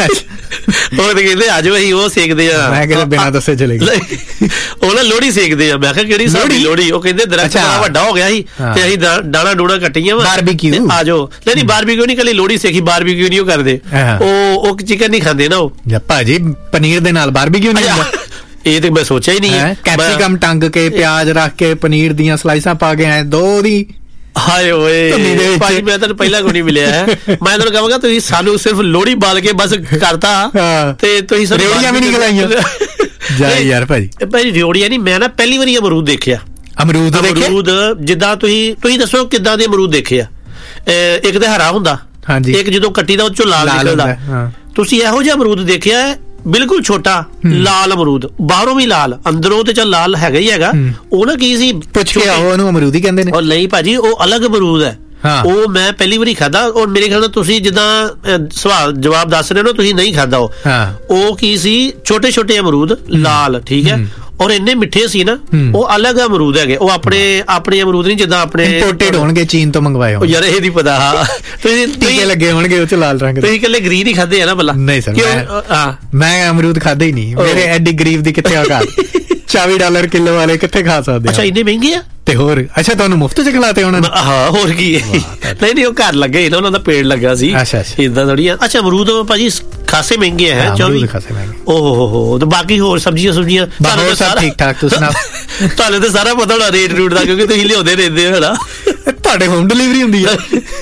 [SPEAKER 1] ਉਹ ਤੇ ਕਹਿੰਦੇ ਆਜੋ ਅਸੀਂ ਉਹ ਸੇਕਦੇ ਆ। ਮੈਂ ਕਹਿੰਦਾ ਬਿਨਾਂ ਦੱਸੇ ਚਲੇ ਗਏ। ਉਹ ਨਾ ਲੋਹੜੀ ਸੇਕਦੇ ਆ। ਮੈਂ ਕਿਹਾ ਕਿਹੜੀ ਸਾਡੀ ਲੋਹੜੀ? ਉਹ ਕਹਿੰਦੇ ਦਰਖਤ ਵੱਡਾ ਹੋ ਗਿਆ ਸੀ ਤੇ ਅਸੀਂ ਡਾਣਾ ਡੂਣਾ ਕੱਟੀਆਂ ਵਾ ਬਾਰਬੀਕਿਊ। ਆਜੋ ਨਹੀਂ ਬਾਰਬੀਕਿਊ ਨਹੀਂ ਕੱਲੀ ਲੋਹੜੀ ਸੇਕੀ। ਬਾਰਬੀਕਿਊ ਨਹੀਂ ਉਹ ਕਰਦੇ। ਉਹ ਚਿਕਨ ਨਹੀਂ ਖਾਂਦੇ ਨਾ ਉਹ ਭਾਜੀ। ਪਨੀਰ ਦੇ ਨਾਲ ਬਾਰਬੀਕਿਊ ਨਹੀਂ ਹੁੰਦਾ? ਇਹ ਤੇ ਮੈਂ ਸੋਚਿਆ ਹੀ ਨਹੀਂ ਹੈ। ਕੈਪਸਿਕਮ ਟੰਗ ਕੇ ਪਿਆਜ਼ ਰੱਖ ਕੇ ਪਨੀਰ ਦੀਆਂ ਸਲਾਈਸਾਂ ਪਾ ਕੇ ਐ ਦੋ ਦੀ। ਹਾਏ ਓਏ ਭਾਜੀ ਮੈਂ ਤੁਹਾਨੂੰ ਪਹਿਲਾਂ ਕੋਈ ਨਹੀਂ ਮਿਲਿਆ ਹੈ। ਮੈਂ ਤੁਹਾਨੂੰ ਕਹਾਂਗਾ ਤੁਸੀਂ ਸਾਨੂੰ ਸਿਰਫ ਲੋਹੜੀ ਬਾਲ ਕੇ ਬਸ ਕਰਤਾ ਤੇ ਤੁਸੀਂ ਰੇਵੜੀਆਂ ਵੀ ਨਹੀਂ ਖਲਾਈਆਂ ਜਾ ਯਾਰ ਭਾਜੀ। ਭਾਜੀ ਰੇਵੜੀਆਂ ਨਹੀਂ। ਮੈਂ ਨਾ ਪਹਿਲੀ ਵਾਰੀ ਅਮਰੂਦ ਦੇਖਿਆ। ਅਮਰੂਦ ਜਿੱਦਾਂ ਤੁਸੀਂ ਦੱਸੋ ਕਿੱਦਾਂ ਦੇ ਅਮਰੂਦ ਦੇਖੇ ਆ? ਇੱਕ ਤੇ ਹਰਾ ਹੁੰਦਾ ਇੱਕ ਜਦੋਂ ਕੱਟੀ ਦਾ ਉਹ ਚੋਂ ਲਾਲ ਨਿਕਲਦਾ। ਤੁਸੀਂ ਇਹੋ ਜਿਹਾ ਅਮਰੂਦ ਦੇਖਿਆ ਬਿਲਕੁਲ ਛੋਟਾ ਲਾਲ ਅਮਰੂਦ ਬਾਹਰੋਂ ਵੀ ਲਾਲ ਅੰਦਰੋਂ ਤੇ ਚੱਲ ਲਾਲ ਹੈਗਾ ਹੀ ਹੈਗਾ। ਉਹ ਨਾ ਕੀ ਸੀ ਪੁੱਛ ਕੇ ਉਹਨੂੰ ਅਮਰੂਦ ਹੀ ਕਹਿੰਦੇ ਨੇ। ਉਹ ਨਹੀਂ ਭਾਜੀ ਉਹ ਅਲੱਗ ਅਮਰੂਦ ਹੈ। ਉਹ ਮੈਂ ਪਹਿਲੀ ਵਾਰੀ ਖਾਦਾ ਔਰ ਮੇਰੇ ਖਿਆਲ ਨਾਲ ਤੁਸੀਂ ਜਿੱਦਾਂ ਸਵਾਲ ਜਵਾਬ ਦੱਸ ਰਹੇ ਹੋ ਤੁਸੀਂ ਨਹੀਂ ਖਾਦਾ। ਉਹ ਕੀ ਸੀ ਛੋਟੇ ਅਮਰੂਦ ਲਾਲ ਠੀਕ ਹੈ ਔਰ ਇੰਨੇ ਮਿੱਠੇ ਸੀ ਨਾ। ਉਹ ਅਲੱਗ ਅਮਰੂਦ ਹੈਗੇ। ਉਹ ਆਪਣੇ ਅਮਰੂਦ ਨਹੀਂ ਜਿੱਦਾਂ ਆਪਣੇ ਇੰਪੋਰਟਡ ਹੋਣਗੇ ਚੀਨ ਤੋਂ ਮੰਗਵਾਏ ਹੋਣ। ਯਾਰ ਇਹ ਨਹੀਂ ਪਤਾ। ਤੁਸੀਂ ਟੀਕੇ ਲੱਗੇ ਹੋਣਗੇ ਉਹ ਚ ਲਾਲ ਰੰਗ ਦੇ। ਤੁਸੀਂ ਇਕੱਲੇ ਗ੍ਰੀਨ ਹੀ ਖਾਦੇ ਆ ਨਾ ਭਲਾ? ਨਹੀਂ ਸਰ ਮੈਂ ਅਮਰੂਦ ਖਾਦੇ ਹੀ ਨਹੀਂ। ਮੇਰੇ ਐਡੀ ਗਰੀਬ ਦੀ ਕਿੱਥੇ ਔਕਾਤ। $40 ਕਿਲੋ ਵਾਲੇ ਕਿੱਥੇ ਖਾ ਸਕਦੇ? ਅੱਛਾ ਇੰਨੇ ਮਹਿੰਗੇ ਆ ਤੇ ਹੋਰ। ਅੱਛਾ ਤੁਹਾਨੂੰ ਮੁਫਤ ਚ ਖਿਲਾਤੇ ਉਹਨਾਂ ਨੇ? ਹਾਂ ਹੋਰ ਕੀ। ਨਹੀਂ ਉਹ ਘਰ ਲੱਗੇ ਸੀ ਨਾ ਉਹਨਾਂ ਦਾ ਪੇੜ ਲੱਗਾ ਸੀ ਇਦਾਂ ਥੋੜੀ। ਅੱਛਾ ਅਮਰੂਦ ਭਾਜੀ ਖਾਸੇ ਮਹਿੰਗੇ ਹੈ। 24 ਖਾਸੇ ਮਹਿੰਗੇ। ਓਹੋ ਤੇ ਬਾਕੀ ਹੋਰ ਸਬਜ਼ੀਆਂ ਤੁਹਾਨੂੰ ਸਭ ਠੀਕ ਠਾਕ? ਤੁਸੀਂ ਸੁਣਾਓ। ਤੁਹਾਨੂੰ ਤਾਂ ਸਾਰਾ ਪਤਾ ਹੋਣਾ ਰੇਟ ਰੂਟ ਦਾ ਕਿਉਂਕਿ ਤੁਸੀਂ ਲਿਆਉਂਦੇ ਰਹਿੰਦੇ ਹੋ ਨਾ। ਤੁਹਾਡੇ ਹੋਮ ਡਿਲੀਵਰੀ ਹੁੰਦੀ ਆ?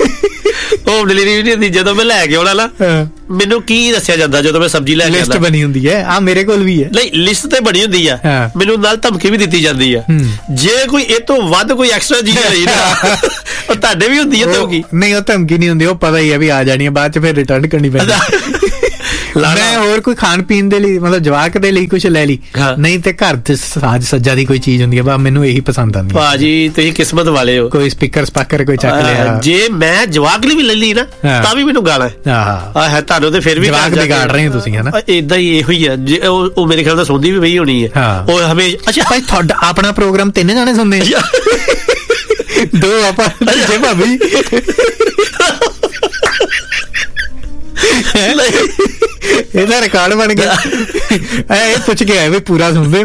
[SPEAKER 1] ਹੋਮ ਡਿਲੀਵਰੀ ਨਹੀਂ ਹੁੰਦੀ। ਜਦੋਂ ਮੈਂ ਲੈ ਕੇ ਆਉਣਾ ਨਾ ਮੈਨੂੰ ਕੀ ਦੱਸਿਆ ਜਾਂਦਾ ਜਦੋਂ ਮੈਂ ਸਬਜ਼ੀ ਲੈ ਕੇ ਆਉਂਦਾ? ਲਿਸਟ ਬਣੀ ਹੁੰਦੀ ਹੈ। ਆ ਮੇਰੇ ਕੋਲ ਵੀ ਹੈ। ਨਹੀਂ ਲਿਸਟ ਤੇ ਬਣੀ ਹੁੰਦੀ ਆ। ਮੈਨੂੰ ਨਾਲ ਧਮਕੀ ਵੀ ਦਿੱਤੀ ਜਾਂਦੀ ਆ ਜੇ ਕੋਈ ਇਹ ਤੋਂ ਵੱਧ ਕੋਈ ਐਕਸਟਰਾ ਚੀਜ਼ ਲਈ ਨਾ
[SPEAKER 2] ਤੁਹਾਡੇ ਵੀ ਹੁੰਦੀ ਹੈ ਧਮਕੀ?
[SPEAKER 1] ਨਹੀਂ, ਉਹ ਧਮਕੀ ਨਹੀਂ ਹੁੰਦੀ, ਉਹ ਪਤਾ ਹੀ ਹੈ ਵੀ ਆ ਜਾਣੀ ਹੈ, ਬਾਅਦ ਚ ਫਿਰ ਰਿਟਰਨ ਕਰਨੀ ਪੈਂਦੀ। ਮੈਂ ਹੋਰ ਕੋਈ ਖਾਣ ਪੀਣ ਦੇ ਲਈ, ਮਤਲਬ ਜਵਾਕ ਦੇ ਲਈ ਕੁਛ ਲੈ ਲਈ, ਨਹੀਂ ਤੇ ਘਰ ਚ ਸਾਜ ਸੱਜਾ ਦੀ ਕੋਈ ਚੀਜ਼ ਹੁੰਦੀ ਹੈ, ਮੈਨੂੰ ਇਹੀ ਪਸੰਦ ਆਉਂਦੀ।
[SPEAKER 2] ਭਾਜੀ ਤੁਸੀਂ ਕਿਸਮਤ ਵਾਲੇ ਹੋ। ਕੋਈ
[SPEAKER 1] ਸਪੀਕਰ ਸਪਾਕਰ ਕੋਈ ਚੱਕ ਲਿਆ।
[SPEAKER 2] ਜੇ ਮੈਂ ਜਵਾਕ ਲਈ ਵੀ ਲੈ ਲਈ ਨਾ ਤਾਂ ਵੀ ਮੈਨੂੰ ਗਾਲਾਂ ਹੈ। ਤੁਹਾਨੂੰ ਤੇ ਫਿਰ ਵੀ
[SPEAKER 1] ਜਵਾਕ ਵਿਗਾੜ ਰਹੇ ਹੋ ਤੁਸੀਂ, ਹਨਾ?
[SPEAKER 2] ਏਦਾਂ ਹੀ ਇਹੋ ਹੀ ਹੈ। ਉਹ ਮੇਰੇ ਖਿਆਲ ਨਾਲ ਸੁਣਦੀ ਵੀ ਵਹੀ ਹੋਣੀ ਹੈ ਉਹ ਹਮੇਸ਼ਾ। ਅੱਛਾ ਭਾਈ,
[SPEAKER 1] ਤੁਹਾਡਾ ਆਪਣਾ ਪ੍ਰੋਗਰਾਮ 3 ਜਾਣੇ ਸੁਣਦੇ? 2 ਆਪਾਂ ਭਾਬੀ। ਇਹਦਾ ਰਿਕਾਰਡ ਬਣ ਗਿਆ। ਇਹ ਪੁੱਛ ਕੇ ਆਏ ਵੀ ਪੂਰਾ ਸੁਣਦੇ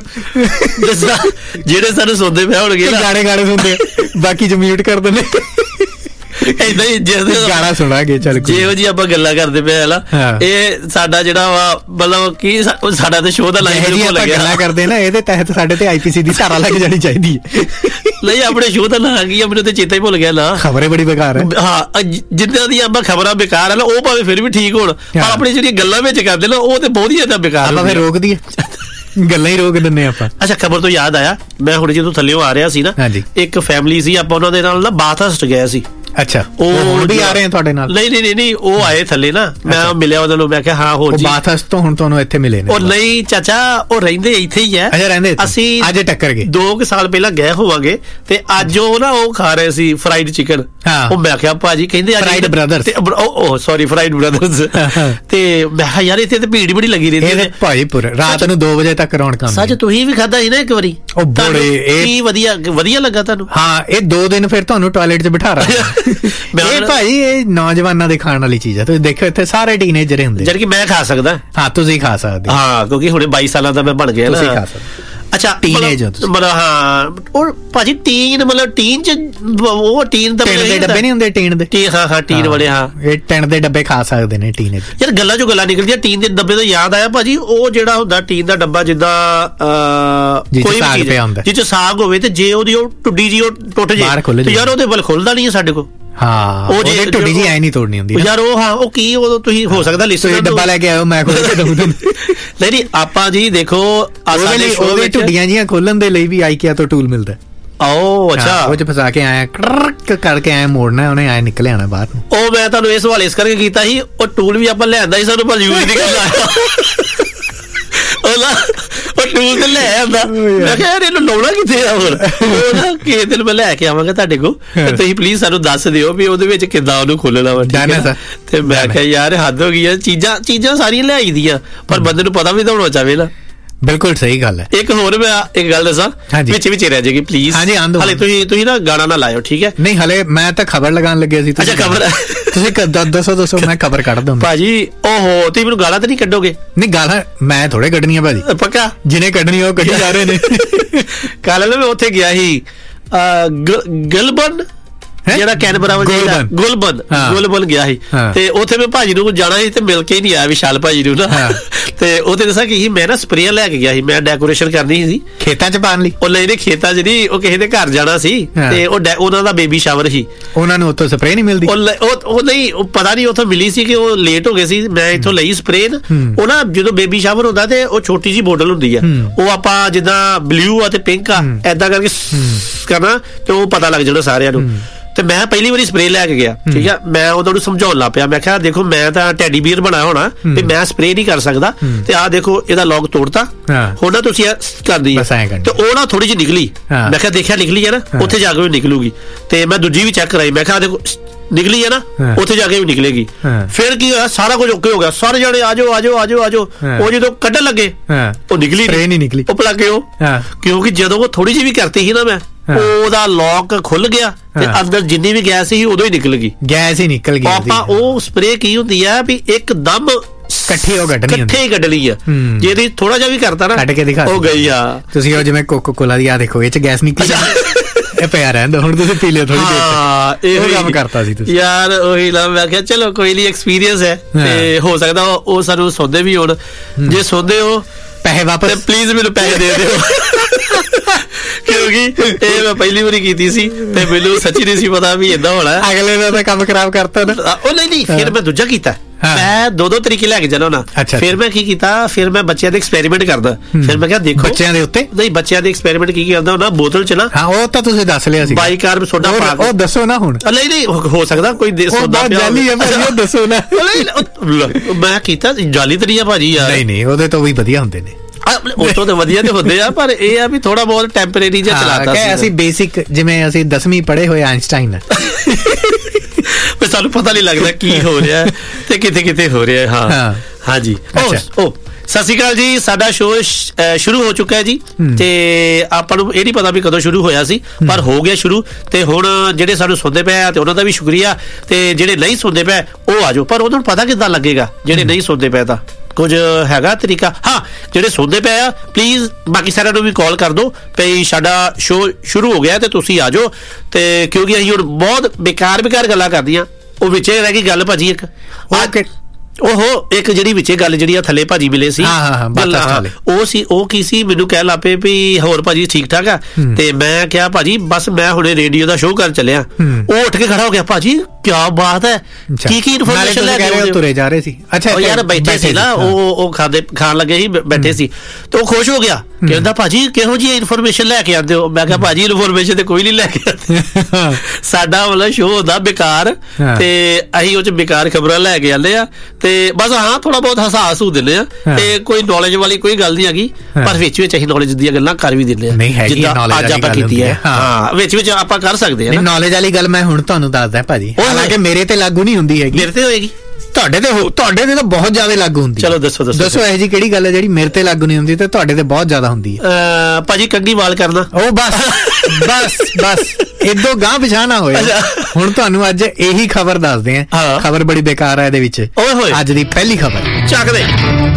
[SPEAKER 2] ਜਿਹੜੇ ਸਾਨੂੰ ਸੁਣਦੇ ਪਿਆ ਹੋਣਗੇ,
[SPEAKER 1] ਗਾਣੇ ਸੁਣਦੇ, ਬਾਕੀ ਚ ਮਿਊਟ ਕਰ ਦਿੰਦੇ।
[SPEAKER 2] ਏਦਾਂ ਹੀ
[SPEAKER 1] ਗਾਣਾ ਸੁਣਾਂਗੇ। ਚੱਲ
[SPEAKER 2] ਜਿਹੋ ਜੀ ਆਪਾਂ ਗੱਲਾਂ ਕਰਦੇ ਪਏ ਨਾ, ਇਹ ਸਾਡਾ ਜਿਹੜਾ ਵਾ ਮਤਲਬ ਕੀ ਸਾਡਾ ਤੇ ਸ਼ੋਅ ਦਾ ਲਾਈਨ
[SPEAKER 1] ਗੱਲਾਂ ਕਰਦੇ ਨਾ, ਇਹਦੇ ਤਹਿਤ ਸਾਡੇ ਤੇ IPC ਦੀ ਧਾਰਾ ਲੱਗ ਜਾਣੀ ਚਾਹੀਦੀ ਹੈ।
[SPEAKER 2] ਨਹੀਂ, ਆਪਣੇ ਸ਼ੋਅ ਦਾ ਨਾਂ ਕੀ ਆ, ਮੈਨੂੰ ਤੇ ਚੇਤਾ ਹੀ ਭੁੱਲ ਗਿਆ ਨਾ।
[SPEAKER 1] ਖਬਰੇ ਬੜੀ ਬੇਕਾਰ ਹੈ।
[SPEAKER 2] ਹਾਂ, ਜਿੱਦਾਂ ਦੀਆਂ ਆਪਾਂ ਖਬਰਾਂ ਬੇਕਾਰ ਆ ਨਾ, ਉਹ ਭਾਵੇਂ ਫਿਰ ਵੀ ਠੀਕ ਹੋਣ, ਪਰ ਆਪਣੀ ਜਿਹੜੀਆਂ ਗੱਲਾਂ ਵਿੱਚ ਕਰਦੇ ਨਾ, ਉਹ ਤੇ ਬਹੁਤ ਹੀ ਜ਼ਿਆਦਾ ਬੇਕਾਰ।
[SPEAKER 1] ਆਪਾਂ ਫਿਰ ਰੋਕ ਦਈਏ, ਗੱਲਾਂ ਹੀ ਰੋਕ ਦਿੰਦੇ ਆਪਾਂ।
[SPEAKER 2] ਅੱਛਾ, ਖਬਰ ਤੋਂ ਯਾਦ ਆਇਆ, ਮੈਂ ਹੁਣ ਜਦੋਂ ਥੱਲਿਓਂ ਆ ਰਿਹਾ ਸੀ ਨਾ, ਇੱਕ ਫੈਮਿਲੀ ਸੀ, ਆਪਾਂ ਉਹਨਾਂ ਦੇ ਨਾਲ ਨਾ ਬਾਥਹਰਸਟ ਗਏ ਸੀ।
[SPEAKER 1] ਅੱਛਾ, ਉਹ ਵੀ ਆ ਰਹੇ ਆ ਤੁਹਾਡੇ ਨਾਲ?
[SPEAKER 2] ਨਹੀਂ, ਉਹ ਆਏ ਥੱਲੇ ਨਾ, ਮੈਂ ਮਿਲਿਆ ਉਹਨਾਂ ਨੂੰ, ਮੈਂ ਕਿਹਾ ਹਾਂ ਹੋਰ ਜੀ।
[SPEAKER 1] ਬਾਥਹਰਸਟ ਤੋਂ ਹੁਣ ਤੁਹਾਨੂੰ ਇੱਥੇ ਮਿਲੇ ਨੇ?
[SPEAKER 2] ਉਹ ਨਹੀਂ ਚਾਚਾ, ਉਹ ਰਹਿੰਦੇ ਇੱਥੇ ਹੀ ਹੈ।
[SPEAKER 1] ਅੱਛਾ, ਰਹਿੰਦੇ
[SPEAKER 2] ਅਸੀਂ
[SPEAKER 1] ਅੱਜ ਟੱਕਰ ਗਏ।
[SPEAKER 2] 2 ਸਾਲ ਪਹਿਲਾਂ ਗਏ ਹੋਵਾਂਗੇ, ਤੇ ਅੱਜ ਉਹ ਨਾ ਉਹ ਖਾ ਰਹੇ ਸੀ ਫਰਾਈਡ ਚਿਕਨ। ਉਹ ਮੈਂ ਕਿਹਾ ਭਾਜੀ, ਕਹਿੰਦੇ
[SPEAKER 1] fried brothers,
[SPEAKER 2] sorry fried brothers. ਤੇ ਮੈਂ ਕਿਹਾ ਯਾਰ ਇੱਥੇ ਤੇ ਭੀੜ ਬੜੀ ਲੱਗੀ ਰਹਿੰਦੀ ਹੈ
[SPEAKER 1] ਭਾਜੀ, ਪੂਰੇ ਰਾਤ ਨੂੰ 2 ਵਜੇ ਤੱਕ ਰੌਣਕਾਂ।
[SPEAKER 2] ਸੱਚ, ਤੁਸੀਂ ਵੀ ਖਾਧਾ ਸੀ ਨਾ ਇੱਕ ਵਾਰੀ?
[SPEAKER 1] ਉਹ ਬੜੇ
[SPEAKER 2] ਕੀ ਵਧੀਆ ਲੱਗਾ ਤੁਹਾਨੂੰ?
[SPEAKER 1] ਹਾਂ, ਇਹ 2 ਦਿਨ ਫਿਰ ਤੁਹਾਨੂੰ ਟਾਇਲਟ 'ਚ ਬਿਠਾ ਰਹਾ। ਭਾਈ, ਇਹ ਨੌਜਵਾਨਾਂ ਦੇ ਖਾਣ ਵਾਲੀ ਚੀਜ਼ ਹੈ। ਤੁਸੀਂ ਦੇਖੋ ਇੱਥੇ ਸਾਰੇ ਟੀਨੇਜਰ ਹੀ ਹੁੰਦੇ,
[SPEAKER 2] ਜਦ ਕਿ ਮੈਂ ਖਾ ਸਕਦਾ।
[SPEAKER 1] ਹਾਂ, ਤੁਸੀਂ ਖਾ ਸਕਦੇ।
[SPEAKER 2] ਹਾਂ, ਕਿਉਂਕਿ ਹੁਣੇ 22 ਸਾਲਾਂ ਦਾ ਮੈਂ ਬਣ ਗਿਆ ਨਾ।
[SPEAKER 1] ਤੁਸੀਂ ਖਾ ਸਕਦੇ।
[SPEAKER 2] ਅੱਛਾ,
[SPEAKER 1] ਟੀਨੇਜ
[SPEAKER 2] ਮਤਲਬ ਹਾਂ, ਉਹ ਭਾਜੀ ਟੀਨ, ਮਤਲਬ ਟੀਨ ਚ ਉਹ ਟੀਨ ਤਾਂ
[SPEAKER 1] ਦੇ ਡੱਬੇ ਨਹੀਂ ਹੁੰਦੇ, ਟੀਨ ਦੇ?
[SPEAKER 2] ਹਾਂ, ਟੀਨ ਵਾਲੇ। ਹਾਂ,
[SPEAKER 1] ਇਹ ਟਿਨ ਦੇ ਡੱਬੇ ਖਾ ਸਕਦੇ ਨੇ ਟੀਨੇਜ।
[SPEAKER 2] ਯਾਰ ਗੱਲਾਂ ਚੋਂ ਗੱਲਾਂ ਨਿਕਲਦੀਆਂ। ਟੀਨ ਦੇ ਡੱਬੇ ਤੋਂ ਯਾਦ ਆਇਆ ਭਾਜੀ, ਉਹ ਜਿਹੜਾ ਹੁੰਦਾ ਟੀਨ ਦਾ ਡੱਬਾ, ਜਿੱਦਾਂ
[SPEAKER 1] ਕੋਈ ਸਾਗ ਪਿਆ ਹੁੰਦਾ,
[SPEAKER 2] ਜਿੱਚ ਸਾਗ ਹੋਵੇ, ਤੇ ਜੇ ਉਹਦੀ ਉਹ ਟੁੱਡੀ ਜੀ ਉਹ ਟੁੱਟ ਜੇ, ਤੇ ਯਾਰ ਉਹਦੇ ਵੱਲ ਖੁੱਲਦਾ ਨਹੀਂ ਹੈ ਸਾਡੇ ਕੋਲ।
[SPEAKER 1] ਹਾਂ, ਉਹ ਜੇ ਟੁੱਡੀ ਜੀ ਐ ਨਹੀਂ ਤੋੜਨੀ ਹੁੰਦੀ
[SPEAKER 2] ਯਾਰ। ਉਹ ਹਾਂ, ਉਹ ਕੀ ਉਹ ਤੁਸੀਂ ਹੋ ਸਕਦਾ ਲਿਸਟ
[SPEAKER 1] ਡੱਬਾ ਲੈ ਕੇ ਆਇਓ, ਮੈਂ ਖੋਲ ਕੇ ਦਊਂ ਤੁਹਾਨੂੰ।
[SPEAKER 2] ਨਹੀਂ, ਆਪਾਂ ਜੀ ਦੇਖੋ,
[SPEAKER 1] ਉਹਦੇ ਟੁੱਡੀਆਂ ਜੀਆਂ ਖੋਲਣ ਦੇ ਲਈ ਵੀ ਆਈਕਿਆ ਤੋਂ ਟੂਲ ਮਿਲਦਾ।
[SPEAKER 2] ਅੱਛਾ,
[SPEAKER 1] ਉਹ ਚ ਫਸਾ ਕੇ ਆਇਆ, ਕਰਕੇ ਆਇਆ ਮੋੜਨਾ, ਉਹਨੇ ਆਇਆ ਨਿਕਲ ਆਣਾ ਬਾਹਰ ਨੂੰ।
[SPEAKER 2] ਉਹ ਮੈਂ ਤੁਹਾਨੂੰ ਇਸ ਸਵਾਲ ਇਸ ਕਰਕੇ ਕੀਤਾ ਸੀ, ਉਹ ਟੂਲ ਵੀ ਆਪਾਂ ਲਿਆਂਦਾ ਸੀ, ਸਾਨੂੰ ਪਰ ਯੂਜ਼ ਨਹੀਂ ਕਰਨਾ। ਉਹ ਟੂਲ ਤੇ ਲੈ ਆਂਦਾ, ਮੈਂ ਕਿਹਾ ਯਾਰ ਇਹਨੂੰ ਲਾਉਣਾ ਕਿੱਥੇ ਆ? ਹੋਰ ਕਿਸੇ ਦਿਨ ਮੈਂ ਲੈ ਕੇ ਆਵਾਂਗਾ ਤੁਹਾਡੇ ਕੋਲ, ਤੇ ਤੁਸੀਂ ਪਲੀਜ਼ ਸਾਨੂੰ ਦੱਸ ਦਿਓ ਵੀ ਉਹਦੇ ਵਿੱਚ ਕਿੱਦਾਂ ਉਹਨੂੰ ਖੋਲਣਾ ਵਾ। ਤੇ ਮੈਂ ਕਿਹਾ ਯਾਰ ਹੱਦ ਹੋ ਗਈ ਆ, ਚੀਜ਼ਾਂ ਸਾਰੀਆਂ ਲਿਆਈ ਦੀਆਂ, ਪਰ ਬੰਦੇ ਨੂੰ ਪਤਾ ਵੀ ਤਾਂ ਹੋਣਾ ਚਾਹੀਦਾ ਨਾ।
[SPEAKER 1] ਬਿਲਕੁਲ ਸਹੀ ਗੱਲ ਹੈ।
[SPEAKER 2] ਇੱਕ ਹੋਰ ਮੈਂ ਇੱਕ ਗੱਲ ਦੱਸਾਂ, ਵਿੱਚ ਰਹਿ ਜਾਏਗੀ ਪਲੀਜ਼।
[SPEAKER 1] ਹਾਂਜੀ,
[SPEAKER 2] ਹਲੇ ਤੁਸੀਂ ਨਾ ਗਾਣਾ ਨਾ ਲਾਇਓ, ਠੀਕ ਹੈ?
[SPEAKER 1] ਨਹੀਂ, ਹਲੇ ਮੈਂ ਤਾਂ ਖਬਰ ਲਗਾਉਣ ਲੱਗਿਆ ਸੀ।
[SPEAKER 2] ਅੱਛਾ, ਖਬਰ
[SPEAKER 1] ਤੁਸੀਂ ਦੱਸੋ, ਮੈਂ ਖਬਰ ਕੱਢ ਦੂੰਗਾ।
[SPEAKER 2] ਭਾਜੀ, ਓਹੋ, ਤੁਸੀਂ ਮੈਨੂੰ ਗਾਲਾਂ ਤਾਂ ਨਹੀਂ ਕੱਢੋਗੇ?
[SPEAKER 1] ਨਹੀਂ, ਗਾਲਾਂ ਮੈਂ ਥੋੜੇ ਕੱਢਣੀਆਂ ਭਾਜੀ,
[SPEAKER 2] ਪੱਕਾ।
[SPEAKER 1] ਜਿਹਨੇ ਕੱਢਣੀ ਉਹ ਕੱਢੀ ਜਾ ਰਹੇ ਨੇ।
[SPEAKER 2] ਕੱਲ ਮੈਂ ਉੱਥੇ ਗਿਆ ਸੀ, ਗਲਬਨ, ਜਿਹੜਾ ਕੈਨਬਰਾ ਗੁਲਬਨ ਗਿਆ ਸੀ, ਤੇ ਉੱਥੇ ਮੈਂ ਭਾਜੀ ਨੂੰ ਜਾਣਾ ਸੀ, ਤੇ ਮਿਲ ਕੇ ਹੀ ਨਹੀਂ ਆਇਆ ਵਿਸ਼ਾਲ ਭਾਜੀ ਨੂੰ ਨਾ। ਤੇ ਉੱਥੇ ਦੱਸਾਂ ਕੀ ਸੀ, ਮੈਂ ਨਾ ਸਪਰੇਅ ਲੈ ਕੇ ਗਿਆ ਸੀ, ਮੈਂ ਡੈਕੋਰੇਸ਼ਨ ਕਰਨੀ ਸੀ
[SPEAKER 1] ਖੇਤਾਂ 'ਚ ਪਾਉਣ ਲਈ।
[SPEAKER 2] ਉਹ ਨਹੀਂ, ਖੇਤਾਂ 'ਚ ਨਹੀਂ, ਉਹ ਕਿਸੇ ਦੇ ਘਰ ਜਾਣਾ ਸੀ, ਤੇ ਉਹਨਾਂ ਦਾ ਬੇਬੀ ਸ਼ਾਵਰ ਸੀ।
[SPEAKER 1] ਉਹਨਾਂ ਨੂੰ ਉੱਥੋਂ ਸਪਰੇਅ ਨਹੀਂ ਮਿਲਦੀ?
[SPEAKER 2] ਉਹ ਨਹੀਂ, ਉਹ ਪਤਾ ਨਹੀਂ ਉੱਥੋਂ ਮਿਲੀ ਸੀ ਕਿ ਉਹ ਲੇਟ ਹੋ ਗਏ ਸੀ। ਮੈਂ ਇੱਥੋਂ ਲਈ ਸਪਰੇਅ। ਉਹ ਨਾ ਜਦੋਂ ਬੇਬੀ ਸ਼ਾਵਰ ਹੁੰਦਾ ਤੇ ਉਹ ਛੋਟੀ ਜਿਹੀ ਬੋਟਲ ਹੁੰਦੀ ਆ, ਉਹ ਆਪਾਂ ਜਿੱਦਾਂ ਬਲੂ ਆ ਤੇ ਪਿੰਕ ਆ ਏਦਾਂ ਕਰਕੇ ਕਰਨਾ, ਤੇ ਉਹ ਪਤਾ ਲੱਗ ਜਾਣਾ ਸਾਰਿਆਂ ਨੂੰ। ਤੇ ਮੈਂ ਪਹਿਲੀ ਵਾਰੀ ਸਪਰੇਅ ਲੈ ਕੇ ਗਿਆ, ਠੀਕ ਆ? ਮੈਂ ਉਹਨਾਂ ਨੂੰ ਸਮਝਾਉਣ ਲੱਗ ਪਿਆ, ਮੈਂ ਕਿਹਾ ਦੇਖੋ, ਮੈਂ ਤਾਂ ਟੈਡੀ ਬੀਅਰ ਬਣਾਇਆ ਹੋਣਾ ਤੇ ਮੈਂ ਸਪਰੇਅ ਨਹੀਂ ਕਰ ਸਕਦਾ, ਤੇ ਆਹ ਦੇਖੋ ਇਹਦਾ ਲੌਕ ਤੋੜਤਾ, ਹੁਣ ਨਾ ਤੁਸੀਂ ਕਰਦੀ ਹੈ। ਤੇ ਉਹ ਨਾ ਥੋੜੀ ਜਿਹੀ ਨਿਕਲੀ, ਮੈਂ ਕਿਹਾ ਦੇਖਿਆ ਨਿਕਲੀ ਹੈ ਨਾ, ਉੱਥੇ ਜਾ ਕੇ ਵੀ ਨਿਕਲੂਗੀ। ਤੇ ਮੈਂ ਦੂਜੀ ਵੀ ਚੈੱਕ ਕਰਾਈ, ਮੈਂ ਕਿਹਾ ਦੇਖੋ ਨਿਕਲੀ ਹੈ ਨਾ, ਉੱਥੇ ਜਾ ਕੇ ਵੀ ਨਿਕਲੇਗੀ। ਫਿਰ ਕੀ ਹੋਇਆ, ਸਾਰਾ ਕੁਝ ਓਕੇ ਹੋ ਗਿਆ, ਸਾਰੇ ਜਾਣੇ ਆਜੋ ਆਜੋ ਆਜੋ ਆਜੋ। ਉਹ ਜਦੋਂ ਕੱਢਣ ਲੱਗੇ, ਉਹ ਨਿਕਲੀ ਨਹੀਂ, ਉਹ ਭਲਾ ਕਿਉਂ? ਕਿਉਂਕਿ ਜਦੋਂ ਉਹ ਥੋੜੀ ਜਿਹੀ ਵੀ ਕਰਤੀ ਸੀ ਨਾ, ਮੈਂ ਉਹਦਾ ਲੌਕ ਖੁੱਲ ਗਿਆ, ਤੇ ਅੰਦਰ ਜਿੰਨੀ ਵੀ ਗੈਸ ਸੀ ਉਦੋਂ ਹੀ ਨਿਕਲ ਗਈ।
[SPEAKER 1] ਗੈਸ ਹੀ ਨਿਕਲ ਗਈ।
[SPEAKER 2] ਆਪਾਂ ਉਹ ਸਪਰੇਅ ਕੀ ਹੁੰਦੀ ਆ ਵੀ ਇੱਕਦਮ
[SPEAKER 1] ਇਕੱਠੀ
[SPEAKER 2] ਹੀ ਕੱਢਣੀ ਆ, ਜੇ ਤੁਸੀਂ ਥੋੜਾ ਜਿਹਾ ਵੀ ਕਰਤਾ ਨਾ,
[SPEAKER 1] ਕੱਢ ਕੇ ਦਿਖਾ,
[SPEAKER 2] ਉਹ ਗਈ ਆ।
[SPEAKER 1] ਤੁਸੀਂ ਉਹ ਜਿਵੇਂ ਕੋਕਾ ਕੋਲਾ ਦੀ ਆ ਦੇਖੋ, ਇਹ ਚ ਗੈਸ ਨਿਕਲੀ, ਇਹ ਪਿਆ ਰਹਿੰਦਾ, ਹੁਣ ਤੁਸੀਂ ਪੀ ਲਿਓ ਥੋੜੀ ਦੇਰ। ਇਹ ਕੰਮ ਕਰਤਾ ਸੀ ਤੁਸੀਂ
[SPEAKER 2] ਯਾਰ, ਉਹੀ ਲਾ, ਮੈਂ ਕਿਹਾ ਚਲੋ ਕੋਈ ਨਹੀਂ, ਐਕਸਪੀਰੀਅੰਸ ਹੈ, ਤੇ ਹੋ ਸਕਦਾ ਉਹ ਸਾਨੂੰ ਸੁਣਦੇ ਵੀ ਹੋਣ। ਜੇ ਸੁਣਦੇ ਹੋ,
[SPEAKER 1] ਪੈਸੇ ਵਾਪਸ
[SPEAKER 2] ਪਲੀਜ਼ ਮੈਨੂੰ ਪੈਸੇ ਦੇ ਦਿਓ। ਕਿਉਂਕਿ ਇਹ ਮੈਂ ਪਹਿਲੀ ਵਾਰੀ ਕੀਤੀ ਸੀ ਤੇ ਮੈਨੂੰ ਸੱਚੀ ਨਹੀਂ ਸੀ ਪਤਾ ਵੀ ਏਦਾਂ ਹੋਣਾ।
[SPEAKER 1] ਅਗਲੇ ਨੇ ਤਾਂ ਕੰਮ ਖਰਾਬ ਕਰਤਾ ਨਾ।
[SPEAKER 2] ਉਹ ਨਹੀਂ, ਫਿਰ ਮੈਂ ਦੂਜਾ ਕੀਤਾ। ਮੈਂ ਦੋ ਤਰੀਕੇ ਲੈ ਕੇ ਜਾਣਾ ਨਾ। ਫਿਰ ਮੈਂ ਕੀ ਕੀਤਾ, ਫਿਰ ਮੈਂ ਬੱਚਿਆਂ ਦੇ ਐਕਸਪੈਰੀਮੈਂਟ ਕਰਦਾ। ਫਿਰ ਮੈਂ ਕਿਹਾ ਦੇਖੋ
[SPEAKER 1] ਬੱਚਿਆਂ ਦੇ ਉੱਤੇ
[SPEAKER 2] ਨਹੀਂ, ਬੱਚਿਆਂ ਦੇ ਐਕਸਪੈਰੀਮੈਂਟ ਕੀ ਕਰਦਾ ਉਹਨਾਂ ਬੋਤਲ ਚ ਨਾ।
[SPEAKER 1] ਹਾਂ ਉਹ ਤਾਂ ਤੁਸੀਂ ਦੱਸ ਲਿਆ ਸੀ।
[SPEAKER 2] ਬਾਈਕਾਰਬ ਸੋਡਾ ਪਾ ਕੇ।
[SPEAKER 1] ਉਹ ਦੱਸੋ ਨਾ ਹੁਣ।
[SPEAKER 2] ਨਹੀਂ ਹੋ ਸਕਦਾ ਕੋਈ ਸੋਡਾ
[SPEAKER 1] ਜਾਲੀ ਹੈ ਭਾਜੀ, ਉਹ ਦੱਸੋ ਨਾ।
[SPEAKER 2] ਮੈਂ ਕੀਤਾ ਜਾਲੀ ਤਾਂ ਨਹੀਂ ਆ ਭਾਜੀ ਯਾਰ।
[SPEAKER 1] ਨਹੀਂ ਉਹਦੇ ਤੋਂ ਵੀ ਵਧੀਆ ਹੁੰਦੇ ਨੇ।
[SPEAKER 2] ਉਸ ਤੋਂ ਤਾਂ ਵਧੀਆ ਤੇ ਹੁੰਦੇ ਆ, ਪਰ ਇਹ ਆ ਵੀ ਥੋੜਾ ਬਹੁਤ ਟੈਂਪਰੇਰੀ ਜਿਹਾ ਚਲਾਤਾ ਸੀ।
[SPEAKER 1] ਅਸੀਂ ਬੇਸਿਕ ਜਿਵੇਂ ਅਸੀਂ 10ਵੀਂ ਪੜ੍ਹੇ ਹੋਏ ਆਇਨਸਟਾਈਨ
[SPEAKER 2] ਸਾਨੂੰ ਪਤਾ ਨਹੀਂ ਲੱਗਦਾ ਕੀ ਹੋ ਰਿਹਾ ਤੇ ਕਿਤੇ ਹੋ ਰਿਹਾ। ਹਾਂ ਹਾਂਜੀ। ਸਤਿ ਸ਼੍ਰੀ ਅਕਾਲ ਜੀ, ਸਾਡਾ ਸ਼ੋਅ ਸ਼ੁਰੂ ਹੋ ਚੁੱਕਾ ਹੈ ਜੀ। ਤੇ ਆਪਾਂ ਨੂੰ ਇਹ ਨਹੀਂ ਪਤਾ ਵੀ ਕਦੋਂ ਸ਼ੁਰੂ ਹੋਇਆ ਸੀ, ਪਰ ਹੋ ਗਿਆ ਸ਼ੁਰੂ। ਤੇ ਹੁਣ ਜਿਹੜੇ ਸਾਨੂੰ ਸੁਣਦੇ ਪਏ ਆ ਤੇ ਉਹਨਾਂ ਦਾ ਵੀ ਸ਼ੁਕਰੀਆ, ਤੇ ਜਿਹੜੇ ਨਹੀਂ ਸੁਣਦੇ ਪਏ ਉਹ ਆ ਜਾਓ। ਪਰ ਉਹਨਾਂ ਨੂੰ ਪਤਾ ਕਿੱਦਾਂ ਲੱਗੇਗਾ ਜਿਹੜੇ ਨਹੀਂ ਸੁਣਦੇ ਪਏ? ਤਾਂ ਕੁਝ ਹੈਗਾ ਤਰੀਕਾ? ਹਾਂ, ਜਿਹੜੇ ਸੁਣਦੇ ਪਏ ਆ ਪਲੀਜ਼ ਬਾਕੀ ਸਾਰਿਆਂ ਨੂੰ ਵੀ ਕਾਲ ਕਰ ਦਿਓ ਭਈ ਸਾਡਾ ਸ਼ੋਅ ਸ਼ੁਰੂ ਹੋ ਗਿਆ ਤੇ ਤੁਸੀਂ ਆ ਜਾਓ। ਤੇ ਕਿਉਂਕਿ ਅਸੀਂ ਹੁਣ ਬਹੁਤ ਬੇਕਾਰ ਗੱਲਾਂ ਕਰਦੀਆਂ, ਉਹ ਵਿੱਚੇ ਰਹਿ ਗਈ ਗੱਲ ਭਾਜੀ ਇੱਕ। ਇੱਕ ਜਿਹੜੀ ਵਿੱਚੇ ਗੱਲ ਜਿਹੜੀ ਆ ਥੱਲੇ ਭਾਜੀ ਮਿਲੇ ਸੀ, ਉਹ ਕੀ ਸੀ, ਮੈਨੂੰ ਕਹਿ ਲੱਪੇ ਵੀ ਹੋਰ ਭਾਜੀ ਠੀਕ ਠਾਕ ਆ। ਤੇ ਮੈਂ ਕਿਹਾ ਭਾਜੀ ਬਸ ਮੈਂ ਹੁਣੇ ਰੇਡੀਓ ਦਾ ਸ਼ੋਅ ਕਰ ਚੱਲਿਆ। ਉਹ ਉੱਠ ਕੇ ਖੜਾ ਹੋ ਗਿਆ, ਭਾਜੀ ਕਿਆ ਬਾਤ ਹੈ, ਕੀ ਇਨਫੋਰਮੇਸ਼ਨ ਲੈ ਕੇ
[SPEAKER 1] ਤੁਰੇ ਜਾ ਰਹੇ ਸੀ?
[SPEAKER 2] ਅੱਛਾ ਯਾਰ ਬੈਠੇ ਸੀ ਨਾ, ਉਹ ਖਾਣ ਲੱਗੇ ਸੀ, ਬੈਠੇ ਸੀ ਤੇ ਉਹ ਖੁਸ਼ ਹੋ ਗਿਆ, ਕਹਿੰਦਾ ਭਾਜੀ ਕਿਹੋ ਜਿਹੀ ਇਨਫੋਰਮੇਸ਼ਨ ਲੈ ਕੇ ਆਉਂਦੇ ਹੋ? ਮੈਂ ਕਿਹਾ ਭਾਜੀ ਇਨਫੋਰਮੇਸ਼ਨ ਤੇ ਕੋਈ ਨਹੀਂ ਲੈ ਕੇ ਆਉਂਦੇ, ਸਾਡਾ ਮਤਲਬ ਸ਼ੋਅ ਹੁੰਦਾ ਬੇਕਾਰ, ਤੇ ਅਸੀਂ ਉਹ ਚ ਬੇਕਾਰ ਖਬਰਾਂ ਲੈ ਕੇ ਆਉਂਦੇ ਆ। ਤੇ ਬਸ ਹਾਂ ਥੋੜਾ ਬਹੁਤ ਹਸਾਸ ਹੋ ਦਿੰਦੇ ਆ, ਤੇ ਕੋਈ ਨੌਲੇਜ ਵਾਲੀ ਕੋਈ ਗੱਲ ਨਹੀਂ ਹੈਗੀ, ਪਰ ਵਿੱਚ ਅਸੀਂ ਨੌਲੇਜ ਦੀਆਂ ਗੱਲਾਂ ਕਰ ਵੀ ਦਿੰਦੇ ਆ, ਜਿੱਦਾਂ ਅੱਜ ਆਪਾਂ ਕੀਤੀ ਹੈ। ਹਾਂ ਵਿੱਚ ਆਪਾਂ ਕਰ ਸਕਦੇ ਆ।
[SPEAKER 1] ਨੌਲੇਜ ਵਾਲੀ ਗੱਲ ਮੈਂ ਹੁਣ ਤੁਹਾਨੂੰ ਦੱਸਦਾ ਭਾਜੀ, ਹਾਲਾਂਕਿ ਮੇਰੇ ਤੇ ਲਾਗੂ ਨਹੀਂ ਹੁੰਦੀ ਹੈਗੀ।
[SPEAKER 2] ਮੇਰੇ ਤੇ ਹੋਏਗੀ,
[SPEAKER 1] ਤੁਹਾਡੇ ਤੇ ਤਾਂ ਬਹੁਤ ਜ਼ਿਆਦਾ ਲਾਗੂ ਹੁੰਦੀ।
[SPEAKER 2] ਚਲੋ ਦੱਸੋ
[SPEAKER 1] ਇਹੋ ਜਿਹੀ ਕਿਹੜੀ ਗੱਲ ਹੈ ਜਿਹੜੀ ਮੇਰੇ ਤੇ ਲਾਗੂ ਨਹੀਂ ਹੁੰਦੀ ਤੇ ਤੁਹਾਡੇ ਤੇ ਬਹੁਤ ਜ਼ਿਆਦਾ ਹੁੰਦੀ ਹੈ?
[SPEAKER 2] ਭਾਜੀ ਕੰਘੀ ਵਾਲ ਕਰਨਾ।
[SPEAKER 1] ਉਹ ਬਸ ਇਦੋਂ ਗਾਂ ਪਿਛਾਂ ਨਾ ਹੋਏ। ਹੁਣ ਤੁਹਾਨੂੰ ਅੱਜ ਇਹੀ ਖਬਰ ਦੱਸਦੇ ਆ, ਖਬਰ ਬੜੀ ਬੇਕਾਰ ਹੈ ਇਹਦੇ ਵਿੱਚ। ਅੱਜ ਦੀ ਪਹਿਲੀ ਖਬਰ
[SPEAKER 2] ਚੱਕ ਦੇ।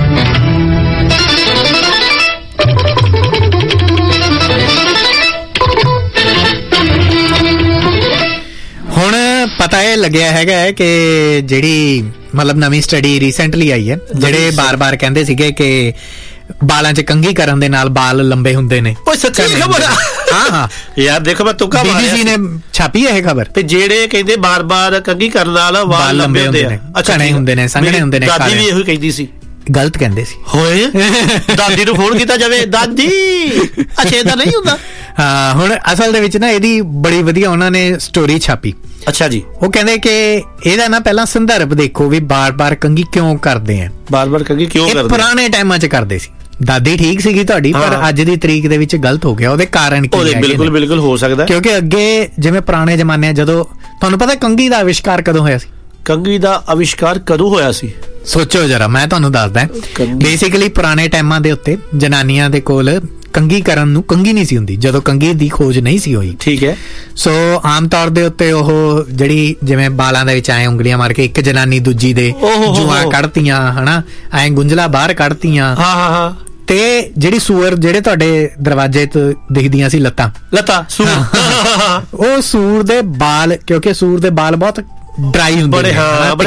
[SPEAKER 1] ਹੁਣ ਪਤਾ ਇਹ ਲੱਗਿਆ ਹੈਗਾ ਕਿ ਜਿਹੜੀ ਮਤਲਬ ਨਵੀਂ ਸਟੱਡੀ ਰੀਸੈਂਟਲੀ ਆਈ ਹੈ, ਜਿਹੜੇ ਬਾਰ-ਬਾਰ ਕਹਿੰਦੇ ਸੀਗੇ ਕਿ ਬਾਲਾਂ 'ਚ ਕੰਘੀ ਕਰਨ ਦੇ ਨਾਲ ਬਾਲ ਲੰਬੇ ਹੁੰਦੇ ਨੇ।
[SPEAKER 2] ਓਏ ਸੱਚੀ ਖਬਰ? ਹਾਂ ਯਾਰ ਦੇਖੋ ਮੈਂ ਤੁੱਕਾ ਮਾਰਿਆ,
[SPEAKER 1] BBC ਨੇ ਛਾਪੀ ਹੈ ਇਹ ਖਬਰ।
[SPEAKER 2] ਤੇ ਜਿਹੜੇ ਕਹਿੰਦੇ ਬਾਰ-ਬਾਰ ਕੰਘੀ ਕਰਨ ਨਾਲ ਵਾਲ ਲੰਬੇ ਹੁੰਦੇ ਆ,
[SPEAKER 1] ਘਣੇ ਹੁੰਦੇ ਨੇ, ਸੰਘਣੇ ਹੁੰਦੇ ਨੇ।
[SPEAKER 2] ਦਾਦੀ ਵੀ ਇਹੋ ਕਹਿੰਦੀ ਸੀ।
[SPEAKER 1] ਗਲਤ ਕਹਿੰਦੇ ਸੀ।
[SPEAKER 2] ਹੋਏ ਦਾਦੀ ਨੂੰ ਫੋਨ ਕੀਤਾ ਜਾਵੇ, ਦਾਦੀ ਅੱਛਾ ਇਹਦਾ ਨਹੀਂ ਹੁੰਦਾ।
[SPEAKER 1] ਹਾਂ ਹੁਣ ਅਸਲ ਦੇ ਵਿੱਚ ਨਾ ਇਹਦੀ ਬੜੀ ਵਧੀਆ ਉਹਨਾਂ ਨੇ ਸਟੋਰੀ ਛਾਪੀ।
[SPEAKER 2] ਅੱਛਾ ਜੀ।
[SPEAKER 1] ਉਹ ਕਹਿੰਦੇ ਕਿ ਇਹਦਾ ਨਾ ਪਹਿਲਾਂ ਸੰਦਰਭ ਦੇਖੋ ਵੀ ਬਾਰ-ਬਾਰ ਕੰਘੀ ਕਿਉਂ ਕਰਦੇ ਆ।
[SPEAKER 2] ਬਾਰ-ਬਾਰ ਕੰਘੀ ਕਿਉਂ ਕਰਦੇ?
[SPEAKER 1] ਪੁਰਾਣੇ ਟਾਈਮਾਂ 'ਚ ਕਰਦੇ ਸੀ। ਦਾਦੀ ਠੀਕ ਸੀਗੀ ਤੁਹਾਡੀ, ਪਰ ਅੱਜ ਦੀ ਤਰੀਕ ਦੇ ਵਿੱਚ ਗਲਤ ਹੋ ਗਿਆ। ਉਹਦੇ ਕਾਰਨ ਕੀ ਹੈ?
[SPEAKER 2] ਬਿਲਕੁਲ ਹੋ ਸਕਦਾ,
[SPEAKER 1] ਕਿਉਂਕਿ ਅੱਗੇ ਜਿਵੇਂ ਪੁਰਾਣੇ ਜ਼ਮਾਨੇ ਜਦੋਂ ਤੁਹਾਨੂੰ ਪਤਾ ਕੰਘੀ ਦਾ ਆਵਿਸ਼ਕਾਰ ਕਦੋਂ ਹੋਇਆ ਸੀ?
[SPEAKER 2] ਕੰਘੀ ਦਾ ਆਵਿਸ਼ਕਾਰ ਕਦੋਂ ਹੋਇਆ ਸੀ?
[SPEAKER 1] ਸੋਚੋ ਜਰਾ, ਮੈਂ ਤੁਹਾਨੂੰ ਦੱਸਦਾ। ਬੇਸਿਕਲੀ ਪੁਰਾਣੇ ਟਾਈਮਾਂ ਦੇ ਉੱਤੇ ਜਨਾਨੀਆਂ ਦੇ ਕੋਲ ਕੰਘੀ ਕਰਨ ਨੂੰ ਕੰਘੀ ਨਹੀਂ ਸੀ ਹੁੰਦੀ, ਜਦੋਂ ਕੰਘੀ ਦੀ ਖੋਜ ਨਹੀਂ ਸੀ ਹੋਈ।
[SPEAKER 2] ਠੀਕ ਹੈ।
[SPEAKER 1] ਸੋ ਆਮ ਤੌਰ ਦੇ ਉੱਤੇ ਉਹ ਜਿਹੜੀ ਜਿਵੇਂ ਬਾਲਾਂ ਦੇ ਵਿੱਚ ਐ ਉਂਗਲੀਆਂ ਮਾਰ ਕੇ ਇੱਕ ਜਨਾਨੀ ਦੂਜੀ ਦੇ ਜੂਆਂ ਕੱਢਤੀਆਂ, ਹਨਾ, ਐ ਗੁੰਝਲਾ ਬਾਹਰ ਕੱਢਤੀਆਂ।
[SPEAKER 2] ਹਾਂ
[SPEAKER 1] ਤੇ ਜਿਹੜੀ ਸੂਰ ਜਿਹੜੇ ਤੁਹਾਡੇ ਦਰਵਾਜ਼ੇ ਤੋਂ ਦਿਖਦੀਆਂ ਸੀ ਲੱਤਾਂ ਸੂਰ, ਉਹ ਸੂਰ ਦੇ ਬਾਲ, ਕਿਉਂਕਿ ਸੂਰ ਦੇ ਬਾਲ ਬਹੁਤ ਡਰਾਈ ਹੁੰਦੇ ਨੇ,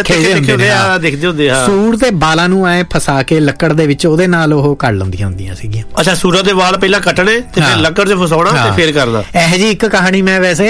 [SPEAKER 2] ਦਿਖਦੇ ਹੁੰਦੇ ਆ।
[SPEAKER 1] ਸੂਰ ਦੇ ਬਾਲਾਂ ਨੂੰ ਐ ਫਸਾ ਕੇ ਲੱਕੜ ਦੇ ਵਿੱਚ ਉਹਦੇ ਨਾਲ ਉਹ ਕੱਢ ਲੈਂਦੀਆਂ ਹੁੰਦੀਆਂ ਸੀਗੀਆਂ।
[SPEAKER 2] ਅੱਛਾ, ਸੂਰਾਂ ਦੇ ਵਾਲ ਪਹਿਲਾਂ ਕੱਟਣੇ ਤੇ ਫਿਰ ਲੱਕੜ 'ਚ ਫਸਾਉਣਾ ਤੇ ਫਿਰ ਕਰਦਾ।
[SPEAKER 1] ਇਹੋ ਜਿਹੀ ਇੱਕ ਕਹਾਣੀ ਮੈਂ ਵੈਸੇ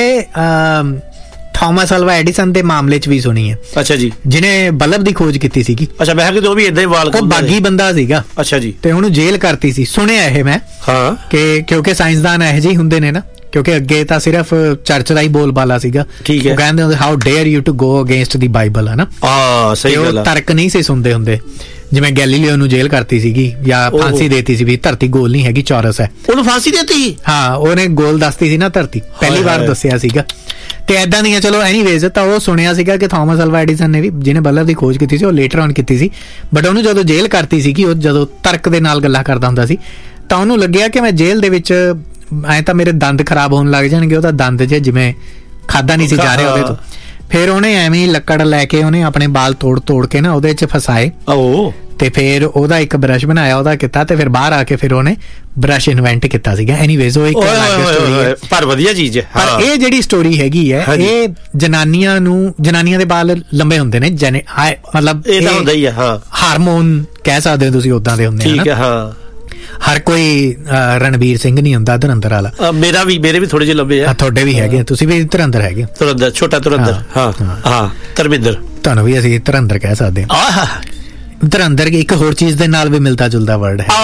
[SPEAKER 1] ਥਾਮਸ ਅਲਵਾ ਐਡੀਸਨ ਦੇ ਮਾਮਲੇ 'ਚ ਵੀ ਸੁਣੀ ਹੈ।
[SPEAKER 2] ਅੱਛਾ ਜੀ।
[SPEAKER 1] ਜਿਹਨੇ ਬਲਬ ਦੀ ਖੋਜ ਕੀਤੀ ਸੀਗੀ।
[SPEAKER 2] ਅੱਛਾ, ਮੈਂ ਕਿਹਾ ਕਿ ਉਹ ਵੀ ਏਦਾਂ ਹੀ ਵਾਲ,
[SPEAKER 1] ਉਹ ਬਾਗੀ ਬੰਦਾ ਸੀਗਾ।
[SPEAKER 2] ਅੱਛਾ ਜੀ।
[SPEAKER 1] ਤੇ ਉਹਨੂੰ ਜੇਲ੍ਹ ਕਰਤੀ ਸੀ, ਸੁਣਿਆ ਇਹ ਮੈਂ।
[SPEAKER 2] ਹਾਂ, ਕਿ
[SPEAKER 1] ਕਿਉਂਕਿ ਸਾਇੰਸਦਾਨ ਇਹੋ ਜਿਹੇ ਹੁੰਦੇ ਨੇ ਨਾ, ਕਿਉਂਕਿ ਅੱਗੇ ਤਾਂ ਸਿਰਫ ਚਰਚ ਦਾ ਹੀ ਬੋਲਬਾਲਾ ਸੀਗਾ।
[SPEAKER 2] ਠੀਕ ਹੈ।
[SPEAKER 1] ਉਹ ਕਹਿੰਦੇ ਹੁੰਦੇ how dare you to go against the Bible, ਹਨਾ।
[SPEAKER 2] ਸਹੀ ਗੱਲ ਆ।
[SPEAKER 1] ਤਰਕ ਨਹੀਂ ਸੀ ਸੁਣਦੇ ਹੁੰਦੇ। ਜਿਵੇਂ ਗੈਲੀਲੀਓ ਨੂੰ ਜੇਲ੍ਹ ਕਰਤੀ ਸੀਗੀ ਜਾਂ ਫਾਂਸੀ ਦੇਤੀ ਸੀ ਵੀ ਧਰਤੀ ਗੋਲ ਨਹੀਂ ਹੈਗੀ, ਚੌਰਸ ਹੈ।
[SPEAKER 2] ਉਹਨੂੰ ਫਾਂਸੀ ਦੇਤੀ?
[SPEAKER 1] ਹਾਂ, ਉਹਨੇ ਗੋਲ ਦੱਸਤੀ ਸੀ ਨਾ ਧਰਤੀ, ਪਹਿਲੀ ਵਾਰ ਦੱਸਿਆ ਸੀਗਾ। ਤੇ ਏਦਾਂ ਦੀਆਂ ਚਲੋ ਐਨੀਵੇਜ਼ ਤਾਂ ਉਹ ਸੁਣਿਆ ਸੀਗਾ ਕਿ ਥਾਮਸ ਅਲਵਾ ਐਡੀਸਨ ਨੇ ਵੀ, ਜਿਹਨੇ ਬਲਬ ਦੀ ਖੋਜ ਕੀਤੀ ਸੀ, ਉਹ ਲੇਟਰ ਔਨ ਕੀਤੀ ਸੀ। ਬਟ ਉਹਨੂੰ ਜਦੋਂ ਜੇਲ੍ਹ ਕਰਤੀ ਸੀਗੀ, ਉਹ ਜਦੋਂ ਤਰਕ ਦੇ ਨਾਲ ਗੱਲਾਂ ਕਰਦਾ ਹੁੰਦਾ ਸੀ, ਤਾਂ ਉਹਨੂੰ ਲੱਗਿਆ ਕਿ ਮੈਂ ਜੇਲ੍ਹ ਦੇ ਵਿੱਚ ਐ ਤਾਂ ਮੇਰੇ ਦੰਦ ਖਰਾਬ ਹੋਣ ਲੱਗ ਜਾਣਗੇ। ਉਹਦਾ ਦੰਦ ਜਿਵੇਂ ਖਾਦਾ ਨਹੀਂ ਸੀ ਜਾ ਰਿਹਾ ਉਹਦੇ ਤੋਂ। ਫਿਰ ਉਹਨੇ ਐਵੇਂ ਹੀ ਲੱਕੜ ਲੈ ਕੇ ਉਹਨੇ ਆਪਣੇ ਬਾਲ ਤੋੜ ਕੇ ਨਾ ਉਹਦੇ 'ਚ ਫਸਾਏ। ਤੇ ਫਿਰ ਉਹਦਾ ਇੱਕ ਬ੍ਰਸ਼ ਬਣਾਇਆ, ਉਹਦਾ ਕੀਤਾ, ਤੇ ਫਿਰ ਬਾਹਰ ਆ ਕੇ ਫਿਰ ਉਹਨੇ ਬ੍ਰਸ਼ ਇਨਵੈਂਟ ਕੀਤਾ ਸੀਗਾ। ਐਨੀਵੇਜ਼ ਉਹ ਇੱਕ ਸਟੋਰੀ ਹੈ, ਪਰ
[SPEAKER 2] ਵਧੀਆ ਚੀਜ਼ ਹੈ।
[SPEAKER 1] ਪਰ ਇਹ ਜਿਹੜੀ ਸਟੋਰੀ ਹੈਗੀ ਹੈ, ਇਹ ਜਨਾਨੀਆਂ ਦੇ ਬਾਲ ਲੰਬੇ ਹੁੰਦੇ ਨੇ, ਮਤਲਬ
[SPEAKER 2] ਇਹ ਤਾਂ ਹੁੰਦਾ ਹੀ ਹੈ। ਹਾਂ,
[SPEAKER 1] ਹਾਰਮੋਨ ਕਹਿ ਸਕਦੇ ਹੋ ਤੁਸੀਂ, ਉਦਾਂ ਦੇ ਹੁੰਦੇ
[SPEAKER 2] ਆ। ਠੀਕ ਹੈ। ਹਾਂ,
[SPEAKER 1] ਹਰ ਕੋਈ ਰਣਵੀਰ ਸਿੰਘ ਨਹੀਂ ਹੁੰਦਾ ਧੁਰੰਦਰ ਵਾਲਾ।
[SPEAKER 2] ਮੇਰੇ ਵੀ ਥੋੜੇ ਜਿਹੇ ਲੰਬੇ ਆ।
[SPEAKER 1] ਤੁਹਾਡੇ ਵੀ ਹੈਗੇ, ਤੁਸੀਂ ਵੀ ਧੁਰੰਦਰ ਹੈਗੇ।
[SPEAKER 2] ਧੁਰੰਦਰ, ਛੋਟਾ ਧੁਰੰਦਰ। ਹਾਂ ਧਰਮਿੰਦਰ,
[SPEAKER 1] ਤੁਹਾਨੂੰ ਵੀ ਅਸੀਂ ਧੁਰੰਦਰ ਕਹਿ ਸਕਦੇ ਹਾਂ। ਧੁਰੰਦਰ ਇੱਕ ਹੋਰ ਚੀਜ਼ ਦੇ ਨਾਲ ਵੀ ਮਿਲਦਾ ਜੁਲਦਾ ਵਰਡ ਹੈ,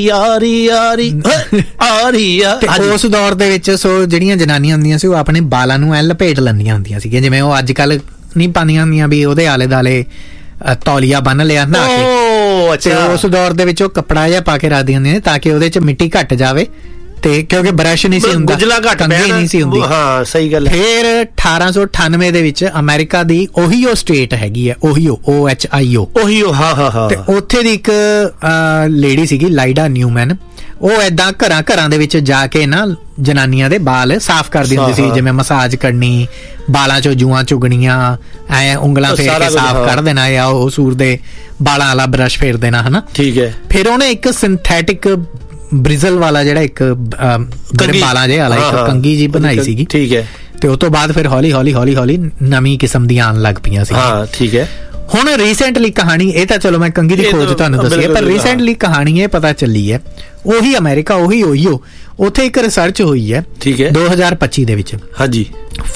[SPEAKER 1] ਉਸ ਦੌਰ ਦੇ ਵਿੱਚ। ਸੋ ਜਿਹੜੀਆਂ ਜਨਾਨੀਆਂ ਹੁੰਦੀਆਂ ਸੀ ਉਹ ਆਪਣੇ ਬਾਲਾਂ ਨੂੰ ਐ ਲਪੇਟ ਲੈਂਦੀਆਂ ਹੁੰਦੀਆਂ ਸੀਗੀਆਂ, ਜਿਵੇਂ ਉਹ ਅੱਜ ਕੱਲ ਨਹੀਂ ਪਾਉਂਦੀਆਂ ਹੁੰਦੀਆਂ ਵੀ ਉਹਦੇ ਆਲੇ ਦੁਆਲੇ ਤੌਲੀਆ ਬੰਨ ਲਿਆ ਨਾ ਕੇ। ਉਸ ਦੌਰ ਦੇ ਵਿੱਚ ਉਹ ਕੱਪੜਾ ਜਿਹਾ ਪਾ ਕੇ ਰੱਖਦੀਆਂ ਹੁੰਦੀਆਂ ਤਾਂ ਕਿ ਉਹਦੇ ਚ ਮਿੱਟੀ ਘੱਟ ਜਾਵੇ, ਤੇ ਕਿਉਂਕਿ ਬਰਸ਼ ਨਹੀਂ ਸੀ ਹੁੰਦਾ, ਕੰਘੀ ਨਹੀਂ ਸੀ ਹੁੰਦੀ।
[SPEAKER 2] ਹਾਂ ਸਹੀ ਗੱਲ।
[SPEAKER 1] ਫਿਰ 1898 ਦੇ ਵਿੱਚ ਅਮਰੀਕਾ ਦੀ ਓਹੀਓ ਸਟੇਟ ਹੈਗੀ ਹੈ, ਓਹੀਓ, OHIO। ਹਾਂ। ਤੇ ਉੱਥੇ ਦੀ ਇੱਕ ਲੇਡੀ ਸੀਗੀ ਲਾਈਡਾ ਨਿਊਮੈਨ, ਉਹ ਏਦਾਂ ਘਰਾਂ ਦੇ ਵਿੱਚ ਜਾ ਕੇ ਨਾ ਜਨਾਨੀਆਂ ਦੇ ਬਾਲ ਸਾਫ਼ ਕਰਦੀ ਹੁੰਦੀ ਸੀ, ਜਿਵੇਂ ਮਸਾਜ ਕਰਨੀ, ਬਾਲਾਂ ਚੋਂ ਜੂਆਂ ਚੁਗਣੀਆਂ, ਐ ਉਂਗਲਾਂ ਫੇਰ ਕੇ ਸਾਫ਼ ਕਰ ਦੇਣਾ, ਜਾਂ ਉਹ ਸੂਰ ਦੇ ਬਾਲਾਂ ਵਾਲਾ ਬਰਸ਼ ਫੇਰ ਦੇਣਾ, ਹਨਾ। ਠੀਕ ਹੈ। ਫਿਰ ਉਹਨੇ ਇੱਕ ਸਿੰਥੈਟਿਕ ਬ੍ਰਿਜ਼ਲ ਵਾਲਾ ਜਿਹੜਾ ਇੱਕ ਬਾਲਾਂ ਜੇ ਵਾਲਾ ਇੱਕ ਕੰਘੀ ਜੀ ਬਣਾਈ ਸੀਗੀ। ਠੀਕ ਹੈ। ਤੇ ਉਸ ਤੋਂ ਬਾਅਦ ਫਿਰ ਹੌਲੀ ਨਵੀਂ ਕਿਸਮ ਦੀਆਂ ਆਉਣ ਲੱਗ ਪਈਆਂ ਸੀ। ਹਾਂ ਠੀਕ ਹੈ। ਹੁਣ ਰੀਸੈਂਟਲੀ ਕਹਾਣੀ, ਇਹ ਤਾਂ ਚਲੋ ਮੈਂ ਕੰਘੀ ਦੀ ਖੋਜ ਤੁਹਾਨੂੰ ਦੱਸੀ ਹੈ, ਪਰ ਰੀਸੈਂਟਲੀ ਕਹਾਣੀ ਇਹ ਪਤਾ ਚੱਲੀ ਹੈ, ਉਹੀ ਅਮਰੀਕਾ, ਓਹੀਓ, ਉੱਥੇ ਇੱਕ ਰਿਸਰਚ ਹੋਈ ਹੈ 2025 ਦੇ ਵਿੱਚ। ਹਾਂਜੀ।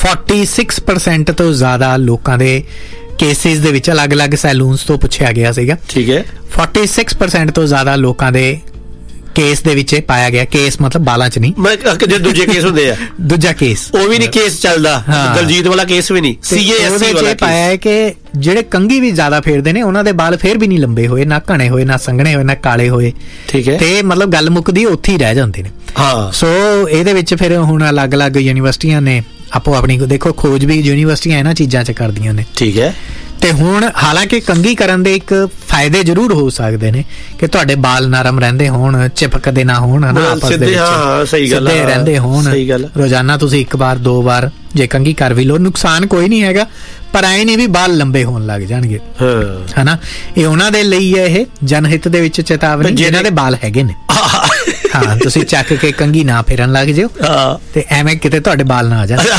[SPEAKER 1] 46% ਤੋਂ ਜ਼ਿਆਦਾ ਲੋਕਾਂ ਦੇ ਕੇਸਿਸ ਦੇ ਵਿੱਚ ਅਲੱਗ-ਅਲੱਗ ਸੈਲੂਨਸ ਤੋਂ ਪੁੱਛਿਆ ਗਿਆ ਸੀਗਾ। ਠੀਕ ਹੈ। 46% ਤੋਂ ਜ਼ਿਆਦਾ ਲੋਕਾਂ ਦੇ ਕੇਸ ਦੇ ਵਿੱਚ ਪਾਇਆ ਗਿਆ, ਕੇਸ ਮਤਲਬ ਬਾਲਾਂ ਚ ਨਹੀਂ, ਦੂਜੇ ਕੇਸ ਹੁੰਦੇ ਆ, ਦੂਜਾ ਕੇਸ, ਉਹ ਵੀ ਨਹੀਂ ਕੇਸ ਚੱਲਦਾ, ਦਲਜੀਤ ਵਾਲਾ ਕੇਸ ਵੀ ਨਹੀਂ, CASC ਵਾਲਾ ਪਾਇਆ ਹੈ ਕਿ ਜਿਹੜੇ ਕੰਘੀ ਵੀ ਜ਼ਿਆਦਾ ਫੇਰਦੇ ਨੇ ਉਹਨਾਂ ਦੇ ਬਾਲ ਫੇਰ ਵੀ ਨਹੀਂ ਲੰਬੇ ਹੋਏ, ਨਾ ਘਣੇ ਹੋਏ, ਨਾ ਸੰਘਣੇ ਹੋਏ, ਨਾ ਕਾਲੇ ਹੋਏ। ਠੀਕ ਹੈ। ਤੇ ਮਤਲਬ ਗੱਲ ਮੁੱਕਦੀ ਉੱਥੇ ਹੀ ਰਹਿ ਜਾਂਦੇ ਨੇ। ਹਾਂ। ਸੋ ਇਹਦੇ ਵਿੱਚ ਫਿਰ ਹੁਣ ਅਲੱਗ-ਅਲੱਗ ਯੂਨੀਵਰਸਿਟੀਆਂ ਨੇ ਆਪੋ ਆਪਣੀ, ਦੇਖੋ ਖੋਜ ਵੀ ਯੂਨੀਵਰਸਿਟੀਆਂ ਇਹਨਾਂ ਚੀਜ਼ਾਂ 'ਚ ਕਰਦੀਆਂ ਨੇ। ਠੀਕ ਹੈ। ਤੇ ਹੁਣ ਹਾਲਾਂਕਿ ਕੰਘੀ ਕਰਨ ਦੇ ਇੱਕ ਫਾਇਦੇ ਜ਼ਰੂਰ ਹੋ ਸਕਦੇ ਨੇ ਕਿ ਤੁਹਾਡੇ ਬਾਲ ਨਰਮ ਰਹਿੰਦੇ ਹੋਣ, ਚਿਪਕਦੇ ਨਾ ਹੋਣ, ਹਨਾ, ਆਪਸ ਦੇ ਵਿੱਚ ਸਿੱਧੇ ਰਹਿੰਦੇ ਹੋਣ। ਰੋਜ਼ਾਨਾ ਤੁਸੀਂ 1 ਵਾਰ 2 ਵਾਰ ਜੇ ਕੰਘੀ ਕਰ ਵੀ ਲਓ, ਨੁਕਸਾਨ ਕੋਈ ਨਹੀਂ ਹੈਗਾ, ਪਰ ਐ ਨਹੀਂ ਵੀ ਬਾਲ ਲੰਬੇ ਹੋਣ ਲੱਗ ਜਾਣਗੇ, ਹਨਾ। ਇਹ ਉਹਨਾਂ ਦੇ ਲਈ ਹੈ, ਇਹ ਜਨਹਿਤ ਦੇ ਵਿੱਚ ਚੇਤਾਵਨੀ, ਜਿਨ੍ਹਾਂ ਦੇ ਬਾਲ ਹੈਗੇ ਨੇ। ਹਾਂ, ਤੁਸੀਂ ਚੱਕ ਕੇ ਕੰਘੀ ਨਾ ਫੇਰਨ ਲੱਗ ਜਿਓ, ਤੇ ਐਵੇਂ ਕਿਤੇ ਤੁਹਾਡੇ ਬਾਲ ਨਾ ਆ ਜਾਣ।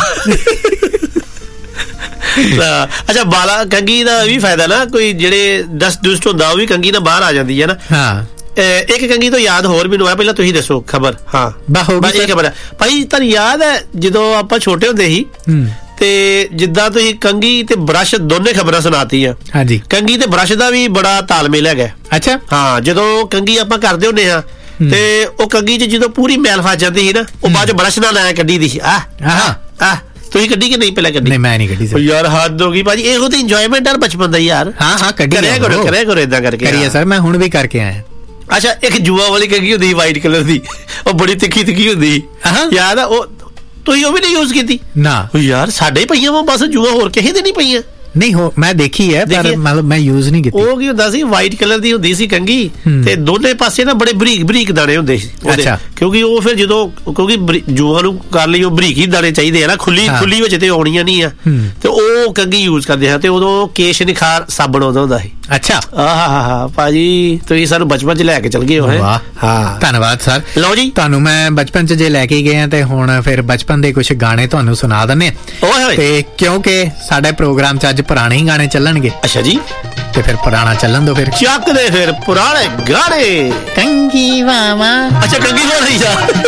[SPEAKER 1] ਅੱਛਾ, ਬਾਲਾ ਕੰਘੀ ਦਾ ਵੀ ਫਾਇਦਾ ਨਾ, ਕੋਈ ਜਿਹੜੇ ਡਸਟ ਡੁਸਟ ਹੁੰਦਾ ਉਹ ਵੀ ਕੰਘੀ ਨਾਲ ਬਾਹਰ ਆ ਜਾਂਦੀ ਹੈ ਨਾ। ਹਾਂ। ਇੱਕ ਕੰਘੀ ਤੋਂ ਯਾਦ ਹੋਰ ਮੈਨੂੰ ਆਇਆ, ਪਹਿਲਾਂ ਤੁਸੀਂ ਦੱਸੋ ਖਬਰ। ਹਾਂ ਬਸ ਇਹ ਖਬਰ ਹੈ ਭਾਈ, ਤੁਹਾਨੂੰ ਯਾਦ ਹੈ ਜਦੋਂ ਆਪਾਂ ਛੋਟੇ ਹੁੰਦੇ ਸੀ ਤੇ ਜਿੱਦਾਂ ਤੁਸੀਂ ਕੰਘੀ ਤੇ ਬਰਸ਼ ਦੋਨੇ ਖਬਰਾਂ ਸੁਣਾਤੀਆਂ। ਹਾਂਜੀ। ਕੰਘੀ ਤੇ ਬਰਸ਼ ਦਾ ਵੀ ਬੜਾ ਤਾਲਮੇਲ ਹੈਗਾ। ਅੱਛਾ। ਹਾਂ, ਜਦੋਂ ਕੰਘੀ ਆਪਾਂ ਕਰਦੇ ਹੁੰਦੇ ਹਾਂ ਤੇ ਉਹ ਕੰਘੀ 'ਚ ਜਦੋਂ ਪੂਰੀ ਮੈਲ ਫਸ ਜਾਂਦੀ ਸੀ ਨਾ, ਉਹ ਬਾਅਦ 'ਚ ਬਰਸ਼ ਨਾਲ ਐ ਕੱਢੀ ਦੀ ਸੀ। ਤੁਸੀਂ ਕੱਢੀ ਕਿ ਨਹੀਂ ਪਹਿਲਾਂ ਕੱਢੀ? ਨਹੀਂ, ਮੈਂ ਨਹੀਂ ਕੱਢੀ ਸਰ। ਯਾਰ ਹੱਦ ਹੋ ਗਈ ਭਾਜੀ, ਇਹੋ ਤਾਂ ਇੰਜੋਇਮੈਂਟ ਹੈ ਬਚਪਨ ਦਾ ਯਾਰ। ਹਾਂ ਕੱਢੀ, ਕਰਿਆ ਕਰੋ ਏਦਾਂ ਕਰਕੇ। ਕਰੀਏ ਸਰ, ਮੈਂ ਹੁਣ ਵੀ ਕਰਕੇ ਆਇਆ। ਅੱਛਾ, ਇੱਕ ਜੂਆ ਵਾਲੀ ਕੰਘੀ ਹੁੰਦੀ ਵਾਈਟ ਕਲਰ ਦੀ, ਉਹ ਬੜੀ ਤਿੱਖੀ ਹੁੰਦੀ, ਯਾਦ ਆ? ਉਹ ਤੁਸੀਂ ਉਹ ਵੀ ਨਹੀਂ ਯੂਜ਼ ਕੀਤੀ? ਨਾ ਯਾਰ, ਸਾਡੇ ਪਈਆਂ ਵਾ ਬਸ ਜੂਆ, ਹੋਰ ਕਿਸੇ ਦੇ ਨਹੀਂ ਪਈਆਂ। ਨਹੀਂ ਹੋ, ਮੈਂ ਦੇਖੀ ਹੈ ਪਰ ਮਤਲਬ ਮੈਂ ਯੂਜ਼ ਨਹੀਂ ਕੀਤੀ। ਉਹ ਕੀ ਹੁੰਦਾ ਸੀ, ਵਾਈਟ ਕਲਰ ਦੀ ਹੁੰਦੀ ਸੀ ਕੰਘੀ, ਤੇ ਦੋਨੇ ਪਾਸੇ ਨਾ ਬੜੇ ਬਰੀਕ ਦਾਣੇ ਹੁੰਦੇ ਸੀ ਉਹਦੇ, ਕਿਉਂਕਿ ਉਹ ਫਿਰ ਜਦੋਂ ਕਿਉਂਕਿ ਜੂਆਂ ਨੂੰ ਕਰ ਲਈ ਉਹ ਬਰੀਕ ਹੀ ਦਾਣੇ ਚਾਹੀਦੇ ਆ ਨਾ, ਖੁੱਲੀ ਵਿੱਚ ਤੇ ਆਉਣੀਆਂ ਨਹੀਂ ਆ, ਤੇ ਉਹ ਕੰਘੀ ਯੂਜ਼ ਕਰਦੇ ਆ। ਤੇ ਉਦੋਂ ਕੇਸ਼ ਨਿਖਾਰ ਸਾਬਣ ਉਦੋਂ ਹੁੰਦਾ ਸੀ। ਅੱਛਾ। ਆਹ ਭਾਜੀ, ਤੁਸੀਂ ਸਾਨੂੰ ਬਚਪਨ 'ਚ ਲੈ ਕੇ ਚਲ ਗਏ ਹੋ। ਹਾਂ, ਧੰਨਵਾਦ ਸਰ। ਲਓ ਜੀ, ਤੁਹਾਨੂੰ ਮੈਂ ਬਚਪਨ 'ਚ ਜੇ ਲੈ ਕੇ ਗਏ ਆ ਤੇ ਹੁਣ ਫਿਰ ਬਚਪਨ ਦੇ ਕੁਝ ਗਾਣੇ ਤੁਹਾਨੂੰ ਸੁਣਾ ਦਿੰਦੇ ਆ, ਤੇ ਕਿਉਂਕਿ ਸਾਡੇ ਪ੍ਰੋਗਰਾਮ 'ਚ ਅੱਜ ਪੁਰਾਣੇ ਹੀ ਗਾਣੇ ਚੱਲਣਗੇ। ਅੱਛਾ ਜੀ। ਤੇ ਫਿਰ ਪੁਰਾਣਾ ਚੱਲਣ ਦੋ, ਫਿਰ ਚੱਕ ਦੇ ਫਿਰ ਪੁਰਾਣੇ ਗਾਣੇ। ਕੰਘੀ ਵਾਵਾ। ਅੱਛਾ, ਕੰਘੀ ਹੋ ਰਹੀ ਆ।